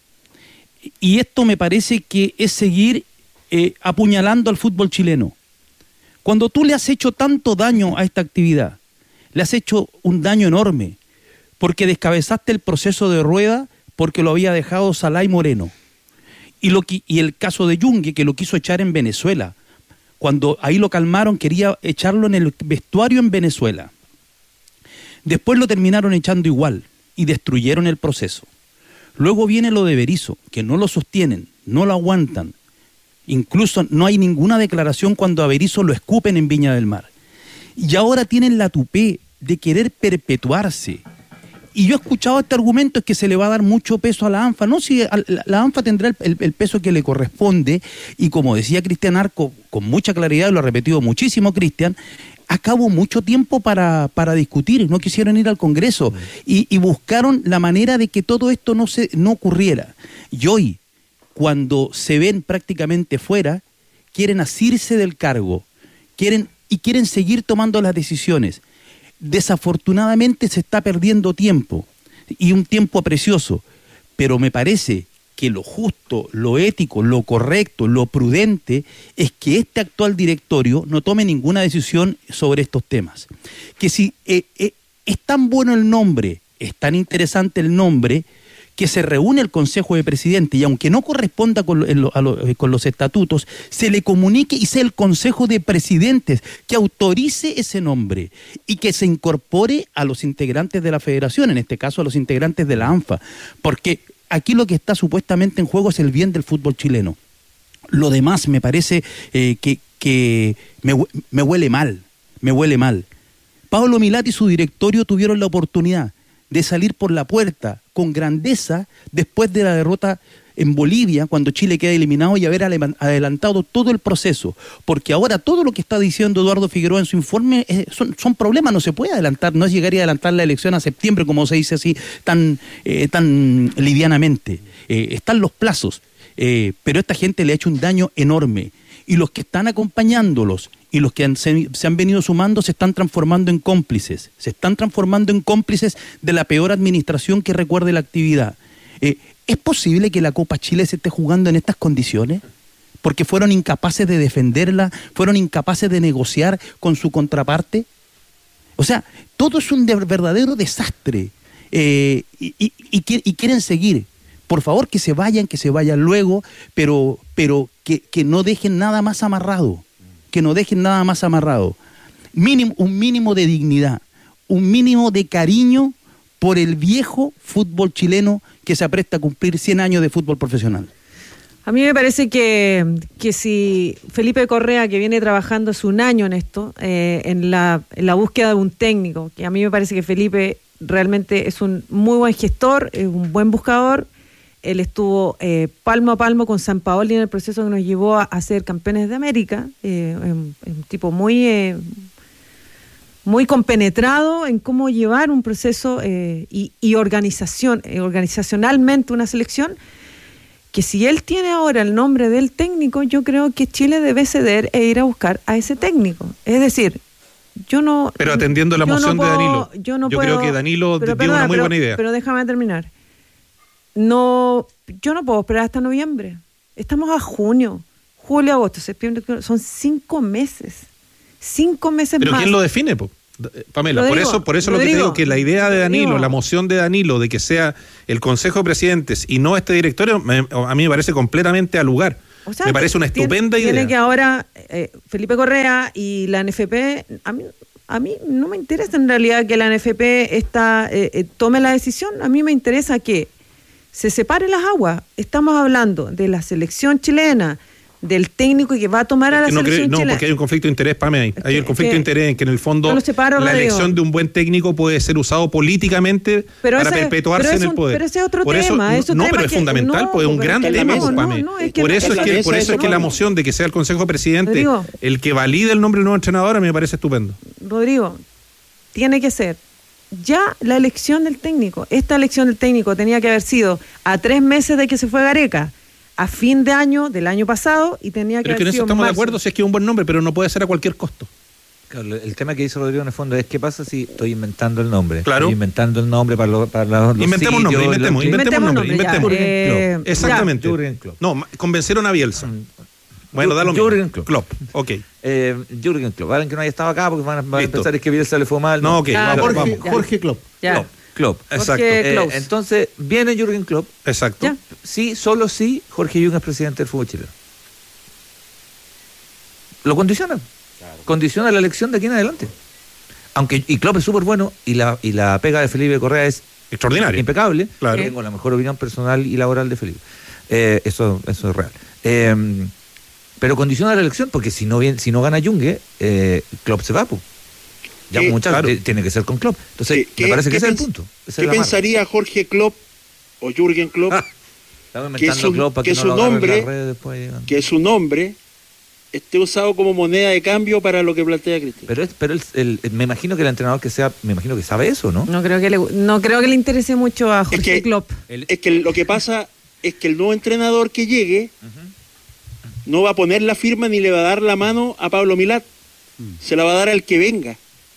S7: Y esto me parece que es seguir eh, apuñalando al fútbol chileno. Cuando tú le has hecho tanto daño a esta actividad, le has hecho un daño enorme, porque descabezaste el proceso de Rueda porque lo había dejado Salá y Moreno. Y, lo, y el caso de Yungue, que lo quiso echar en Venezuela. Cuando ahí lo calmaron, quería echarlo en el vestuario en Venezuela. Después lo terminaron echando igual y destruyeron el proceso. Luego viene lo de Berizzo, que no lo sostienen, no lo aguantan. Incluso no hay ninguna declaración cuando a Berizzo lo escupen en Viña del Mar. Y ahora tienen la tupé de querer perpetuarse. Y yo he escuchado este argumento, es que se le va a dar mucho peso a la ANFA. No, si la, la ANFA tendrá el, el, el peso que le corresponde, y como decía Cristian Arco, con mucha claridad, lo ha repetido muchísimo Cristian, acabó mucho tiempo para, para discutir, no quisieron ir al Congreso, y, y buscaron la manera de que todo esto no, se, no ocurriera. Y hoy, cuando se ven prácticamente fuera, quieren asirse del cargo, quieren y quieren seguir tomando las decisiones. Desafortunadamente se está perdiendo tiempo, y un tiempo precioso, pero me parece que lo justo, lo ético, lo correcto, lo prudente es que este actual directorio no tome ninguna decisión sobre estos temas. Que si eh, eh, es tan bueno el nombre, es tan interesante el nombre, que se reúne el Consejo de Presidentes y aunque no corresponda con, lo, a lo, con los estatutos, se le comunique y sea el Consejo de Presidentes que autorice ese nombre y que se incorpore a los integrantes de la federación, en este caso a los integrantes de la ANFA, porque aquí lo que está supuestamente en juego es el bien del fútbol chileno. Lo demás me parece eh, que, que me, me huele mal, me huele mal. Pablo Milad y su directorio tuvieron la oportunidad de salir por la puerta con grandeza después de la derrota en Bolivia, cuando Chile queda eliminado, y haber adelantado todo el proceso, porque ahora todo lo que está diciendo Eduardo Figueroa en su informe eh, son, son problemas, no se puede adelantar, no es llegar y adelantar la elección a septiembre, como se dice así tan, eh, tan livianamente. Eh, están los plazos, eh, pero esta gente le ha hecho un daño enorme, y los que están acompañándolos y los que han, se, se han venido sumando se están transformando en cómplices, se están transformando en cómplices de la peor administración que recuerde la actividad. Eh, ¿Es posible que la Copa Chile se esté jugando en estas condiciones? Porque fueron incapaces de defenderla, fueron incapaces de negociar con su contraparte. O sea, todo es un de, verdadero desastre, eh, y, y, y, y quieren seguir. Por favor, que se vayan, que se vayan luego, pero, pero que, que no dejen nada más amarrado, que no dejen nada más amarrado. Mínimo, un mínimo de dignidad, un mínimo de cariño por el viejo fútbol chileno que se apresta a cumplir cien años de fútbol profesional.
S4: A mí me parece que, que si Felipe Correa, que viene trabajando hace un año en esto, eh, en, la, en la búsqueda de un técnico, que a mí me parece que Felipe realmente es un muy buen gestor, es un buen buscador. Él estuvo eh, palmo a palmo con Sampaoli en el proceso que nos llevó a, a ser campeones de América. Eh, un, un tipo muy, eh, muy compenetrado en cómo llevar un proceso eh, y, y organización, eh, organizacionalmente una selección, que si él tiene ahora el nombre del técnico, yo creo que Chile debe ceder e ir a buscar a ese técnico. Es decir, yo no...
S5: Pero atendiendo la moción
S4: no puedo,
S5: de Danilo,
S4: yo, no
S5: yo
S4: puedo,
S5: creo que Danilo
S4: pero,
S5: dio
S4: perdona,
S5: una muy
S4: pero,
S5: buena idea.
S4: Pero déjame terminar. No, yo no puedo esperar hasta noviembre. Estamos a junio, julio, agosto, septiembre, son cinco meses. Cinco meses
S5: ¿Pero
S4: más.
S5: quién lo define, po? Pamela?
S4: Rodrigo,
S5: por eso, por eso lo que te digo, que la idea de Danilo,
S4: Rodrigo.
S5: la moción de Danilo de que sea el Consejo de Presidentes y no este directorio, me, a mí me parece completamente al lugar.
S4: O sea,
S5: me parece una estupenda
S4: tiene,
S5: idea.
S4: Tiene que ahora eh, Felipe Correa y la N F P, a mí, a mí no me interesa en realidad que la N F P esta, eh, eh, tome la decisión, a mí me interesa que se separen las aguas. Estamos hablando de la selección chilena, del técnico que va a tomar a la
S5: no,
S4: selección
S5: creo, no,
S4: chilena.
S5: porque hay un conflicto de interés, Pame, ahí. Hay
S4: que,
S5: un conflicto
S4: que,
S5: de interés en que en el fondo
S4: no separo,
S5: la
S4: Rodrigo.
S5: elección de un buen técnico puede ser usado políticamente
S4: pero
S5: para
S4: ese,
S5: perpetuarse
S4: pero
S5: en el
S4: un,
S5: poder.
S4: Pero ese es otro
S5: Por
S4: tema.
S5: eso,
S4: es
S5: no,
S4: tema
S5: pero es
S4: que,
S5: fundamental,
S4: no,
S5: pues es un gran
S4: que
S5: tema,
S4: no,
S5: Pame.
S4: no, no, es que
S5: por
S4: no,
S5: eso es que, por eso es que la moción de que sea el Consejo de Presidentes
S4: Rodrigo,
S5: el que valide el nombre del nuevo entrenador a mí me parece estupendo.
S4: Rodrigo, tiene que ser ya la elección del técnico. Esta elección del técnico tenía que haber sido a tres meses de que se fue Gareca, a fin de año del año pasado, y tenía que
S5: pero
S4: haber
S5: que en eso
S4: sido
S5: estamos
S4: marzo.
S5: de acuerdo si es que es un buen nombre, pero no puede ser a cualquier costo.
S2: Claro, el tema que dice Rodrigo en el fondo es qué pasa si estoy inventando el nombre.
S5: Claro.
S2: Estoy inventando el nombre para, lo, para los, los
S5: Inventemos nombre,
S2: sitios,
S5: inventemos,
S2: los-
S5: inventemos nombre,
S4: Inventemos
S5: inventemos.
S4: nombre, ya. Eh,
S5: Exactamente.
S2: Jürgen Klopp.
S5: No, ma- convencieron a Bielsa. Bueno, da lo mismo.
S2: Jürgen Klopp.
S5: Klopp, ok.
S2: Eh, Jürgen Klopp, alguien que no haya estado acá porque van a, van a
S5: Listo.
S2: pensar que Bielsa le fue mal.
S5: No, ok,
S4: Ah,
S5: vamos,
S3: Jorge,
S5: vamos.
S4: Ya.
S3: Jorge Klopp.
S4: Ya.
S2: Klopp, Klopp.
S5: Exacto.
S4: Jorge
S2: Eh,
S4: Klaus.
S2: entonces, viene Jürgen Klopp.
S5: Exacto.
S4: Ya.
S2: Sí, solo sí, Jorge Jung es presidente del fútbol chileno. Lo condiciona. Condiciona la elección de aquí en adelante. Aunque, y Klopp es súper bueno, y la, y la pega de Felipe Correa es
S5: Extraordinario.
S2: impecable.
S5: Claro.
S2: Tengo la mejor opinión personal y laboral de Felipe. Eh, eso, eso es real. Eh, pero condiciona la elección, porque si no, bien, si no gana Junge, eh, Klopp se va. Pues. Ya,
S9: ¿Qué?
S2: muchachos,
S5: Claro.
S2: t- tiene que ser con Klopp. Entonces,
S9: ¿Qué-
S2: me parece que
S9: qué
S2: ese es el
S9: pens-
S2: punto. Esa es
S9: ¿Qué
S2: la marca.
S9: pensaría Jorge Klopp o Jürgen Klopp
S2: Ah, estamos
S9: que
S2: inventando
S9: su-
S2: Klopp para
S9: que
S2: que, no
S9: su
S2: lo agarren
S9: nombre-
S2: las redes después, digan.
S9: que su nombre esté usado como moneda de cambio para lo que plantea Cristian?
S2: Pero, es, pero el, el- el- me imagino que el entrenador que sea, me imagino que sabe eso, ¿no?
S4: No creo que le, no creo que le interese mucho a Jorge
S9: que-
S4: Klopp.
S9: Es que lo que pasa es que el nuevo entrenador que llegue uh-huh. no va a poner la firma ni le va a dar la mano a Pablo Milad, uh-huh. se la va a dar al que venga.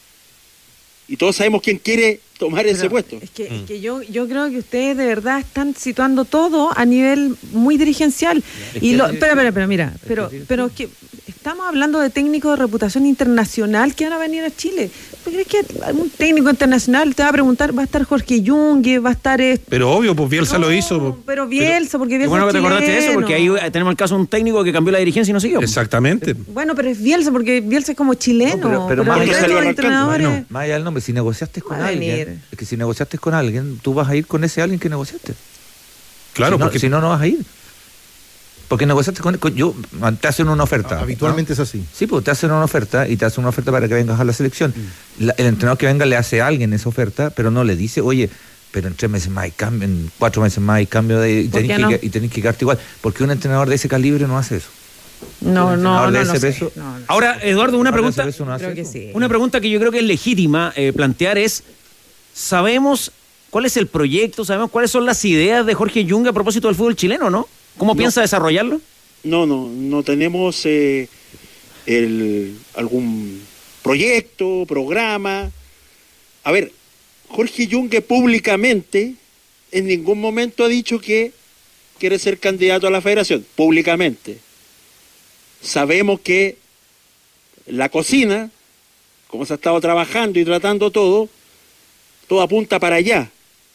S9: Y todos sabemos quién quiere tomar pero ese puesto.
S4: Es que, mm. es que yo, yo creo que ustedes de verdad están situando todo a nivel muy dirigencial. Es y lo, es, espera, espera, espera, mira, es pero, que, pero es que estamos hablando de técnicos de reputación internacional que van a venir a Chile. ¿Tú crees que un técnico internacional te va a preguntar, va a estar Jorge Junge, va a estar... Este...
S5: Pero obvio, pues Bielsa no, lo hizo.
S4: Pero Bielsa, porque Bielsa
S1: bueno
S4: es
S1: que te acordaste de eso, porque ahí tenemos el caso de un técnico que cambió la dirigencia y no siguió.
S5: Exactamente.
S4: Bueno, pero es Bielsa, porque Bielsa es como chileno. No, pero,
S2: pero, pero
S4: más,
S2: allá,
S4: de entrenadores...
S2: bueno, más allá del nombre, si negociaste con alguien, es que si negociaste con alguien, tú vas a ir con ese alguien que negociaste.
S5: Claro,
S2: si no,
S5: porque
S2: si no, no vas a ir. Porque negociaste con, con yo, te hacen una oferta.
S3: Habitualmente
S2: ¿no?
S3: es así.
S2: Sí, pues te hacen una oferta y te hacen una oferta para que vengas a la selección. Mm. La, el entrenador que venga le hace a alguien esa oferta, pero no le dice, oye, pero en tres meses más hay cambio, en cuatro meses más hay cambio de, y tenés
S4: no?
S2: que, y tenés que quedarte igual. Porque un entrenador de ese calibre no hace eso.
S4: No, no, no,
S2: de
S4: no,
S2: ese
S4: sé.
S2: peso,
S4: no, no
S1: Ahora, Eduardo, una pregunta.
S2: No
S4: creo que sí.
S1: Una pregunta que yo creo que es legítima eh, plantear es: ¿sabemos cuál es el proyecto? ¿Sabemos cuáles son las ideas de Jorge Junge a propósito del fútbol chileno, no? ¿Cómo no. piensa desarrollarlo?
S9: No, no, no tenemos eh, el, algún proyecto, programa. A ver, Jorge Junge públicamente en ningún momento ha dicho que quiere ser candidato a la federación, públicamente. Sabemos que la cocina, como se ha estado trabajando y tratando todo, todo apunta para allá.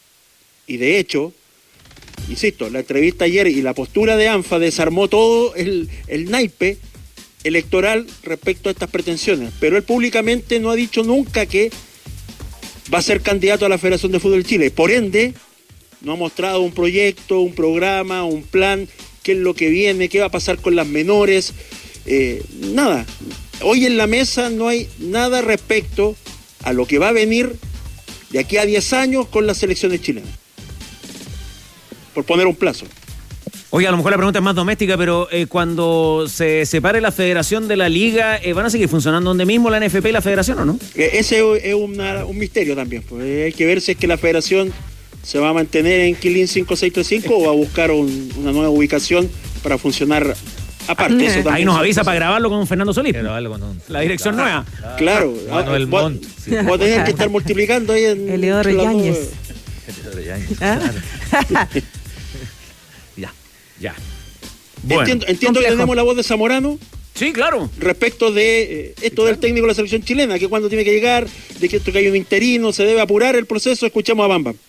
S9: Y de hecho, insisto, la entrevista ayer y la postura de ANFA desarmó todo el, el naipe electoral respecto a estas pretensiones. Pero él públicamente no ha dicho nunca que va a ser candidato a la Federación de Fútbol de Chile. Por ende, no ha mostrado un proyecto, un programa, un plan, qué es lo que viene, qué va a pasar con las menores. Eh, nada. Hoy en la mesa no hay nada respecto a lo que va a venir de aquí a diez años con las selecciones chilenas. Por poner un plazo.
S1: Oye, a lo mejor la pregunta es más doméstica, pero eh, cuando se separe la federación de la liga, eh, ¿van a seguir funcionando donde mismo la N F P y la federación o no?
S9: Eh, ese es una, un misterio también. Pues. Eh, hay que ver si es que la federación se va a mantener en Quilín cinco seis tres cinco o va a buscar un, una nueva ubicación para funcionar aparte. Eso también
S1: ahí nos avisa para grabarlo con Fernando Solís.
S2: Un...
S1: La dirección
S2: claro,
S1: nueva.
S9: Claro.
S2: Manuel
S9: vos,
S2: Montt. Sí.
S9: Vos tenés que estar multiplicando ahí en...
S4: Eleodoro Yáñez.
S2: ¿Ah?
S1: Ya, ya.
S9: Bueno, entiendo entiendo que tenemos la voz de Zamorano.
S1: Sí, claro.
S9: Respecto de eh, esto sí, claro. del técnico de la selección chilena, que cuando tiene que llegar, de que esto que hay un interino, se debe apurar el proceso. Escuchamos a Bamba.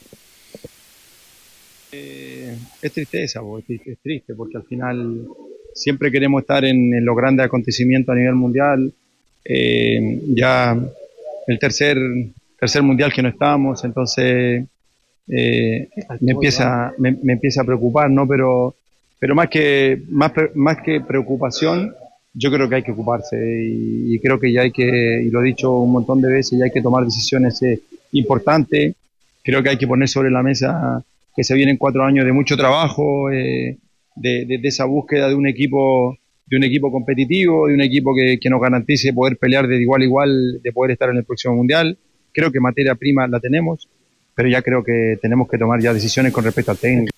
S10: Eh, es tristeza, es triste, porque al final siempre queremos estar en, en los grandes acontecimientos a nivel mundial. Eh, ya el tercer, tercer mundial que no estamos, entonces... Eh, me empieza me, me empieza a preocupar, ¿no? Pero pero más que más más que preocupación, yo creo que hay que ocuparse y, y creo que ya hay que, y lo he dicho un montón de veces, ya hay que tomar decisiones eh, importantes. Creo que hay que poner sobre la mesa que se vienen cuatro años de mucho trabajo, eh, de, de, de esa búsqueda de un equipo de un equipo competitivo, de un equipo que, que nos garantice poder pelear de igual a igual, de poder estar en el próximo mundial. Creo que materia prima la tenemos, pero ya creo que tenemos que tomar ya decisiones con respecto al técnico.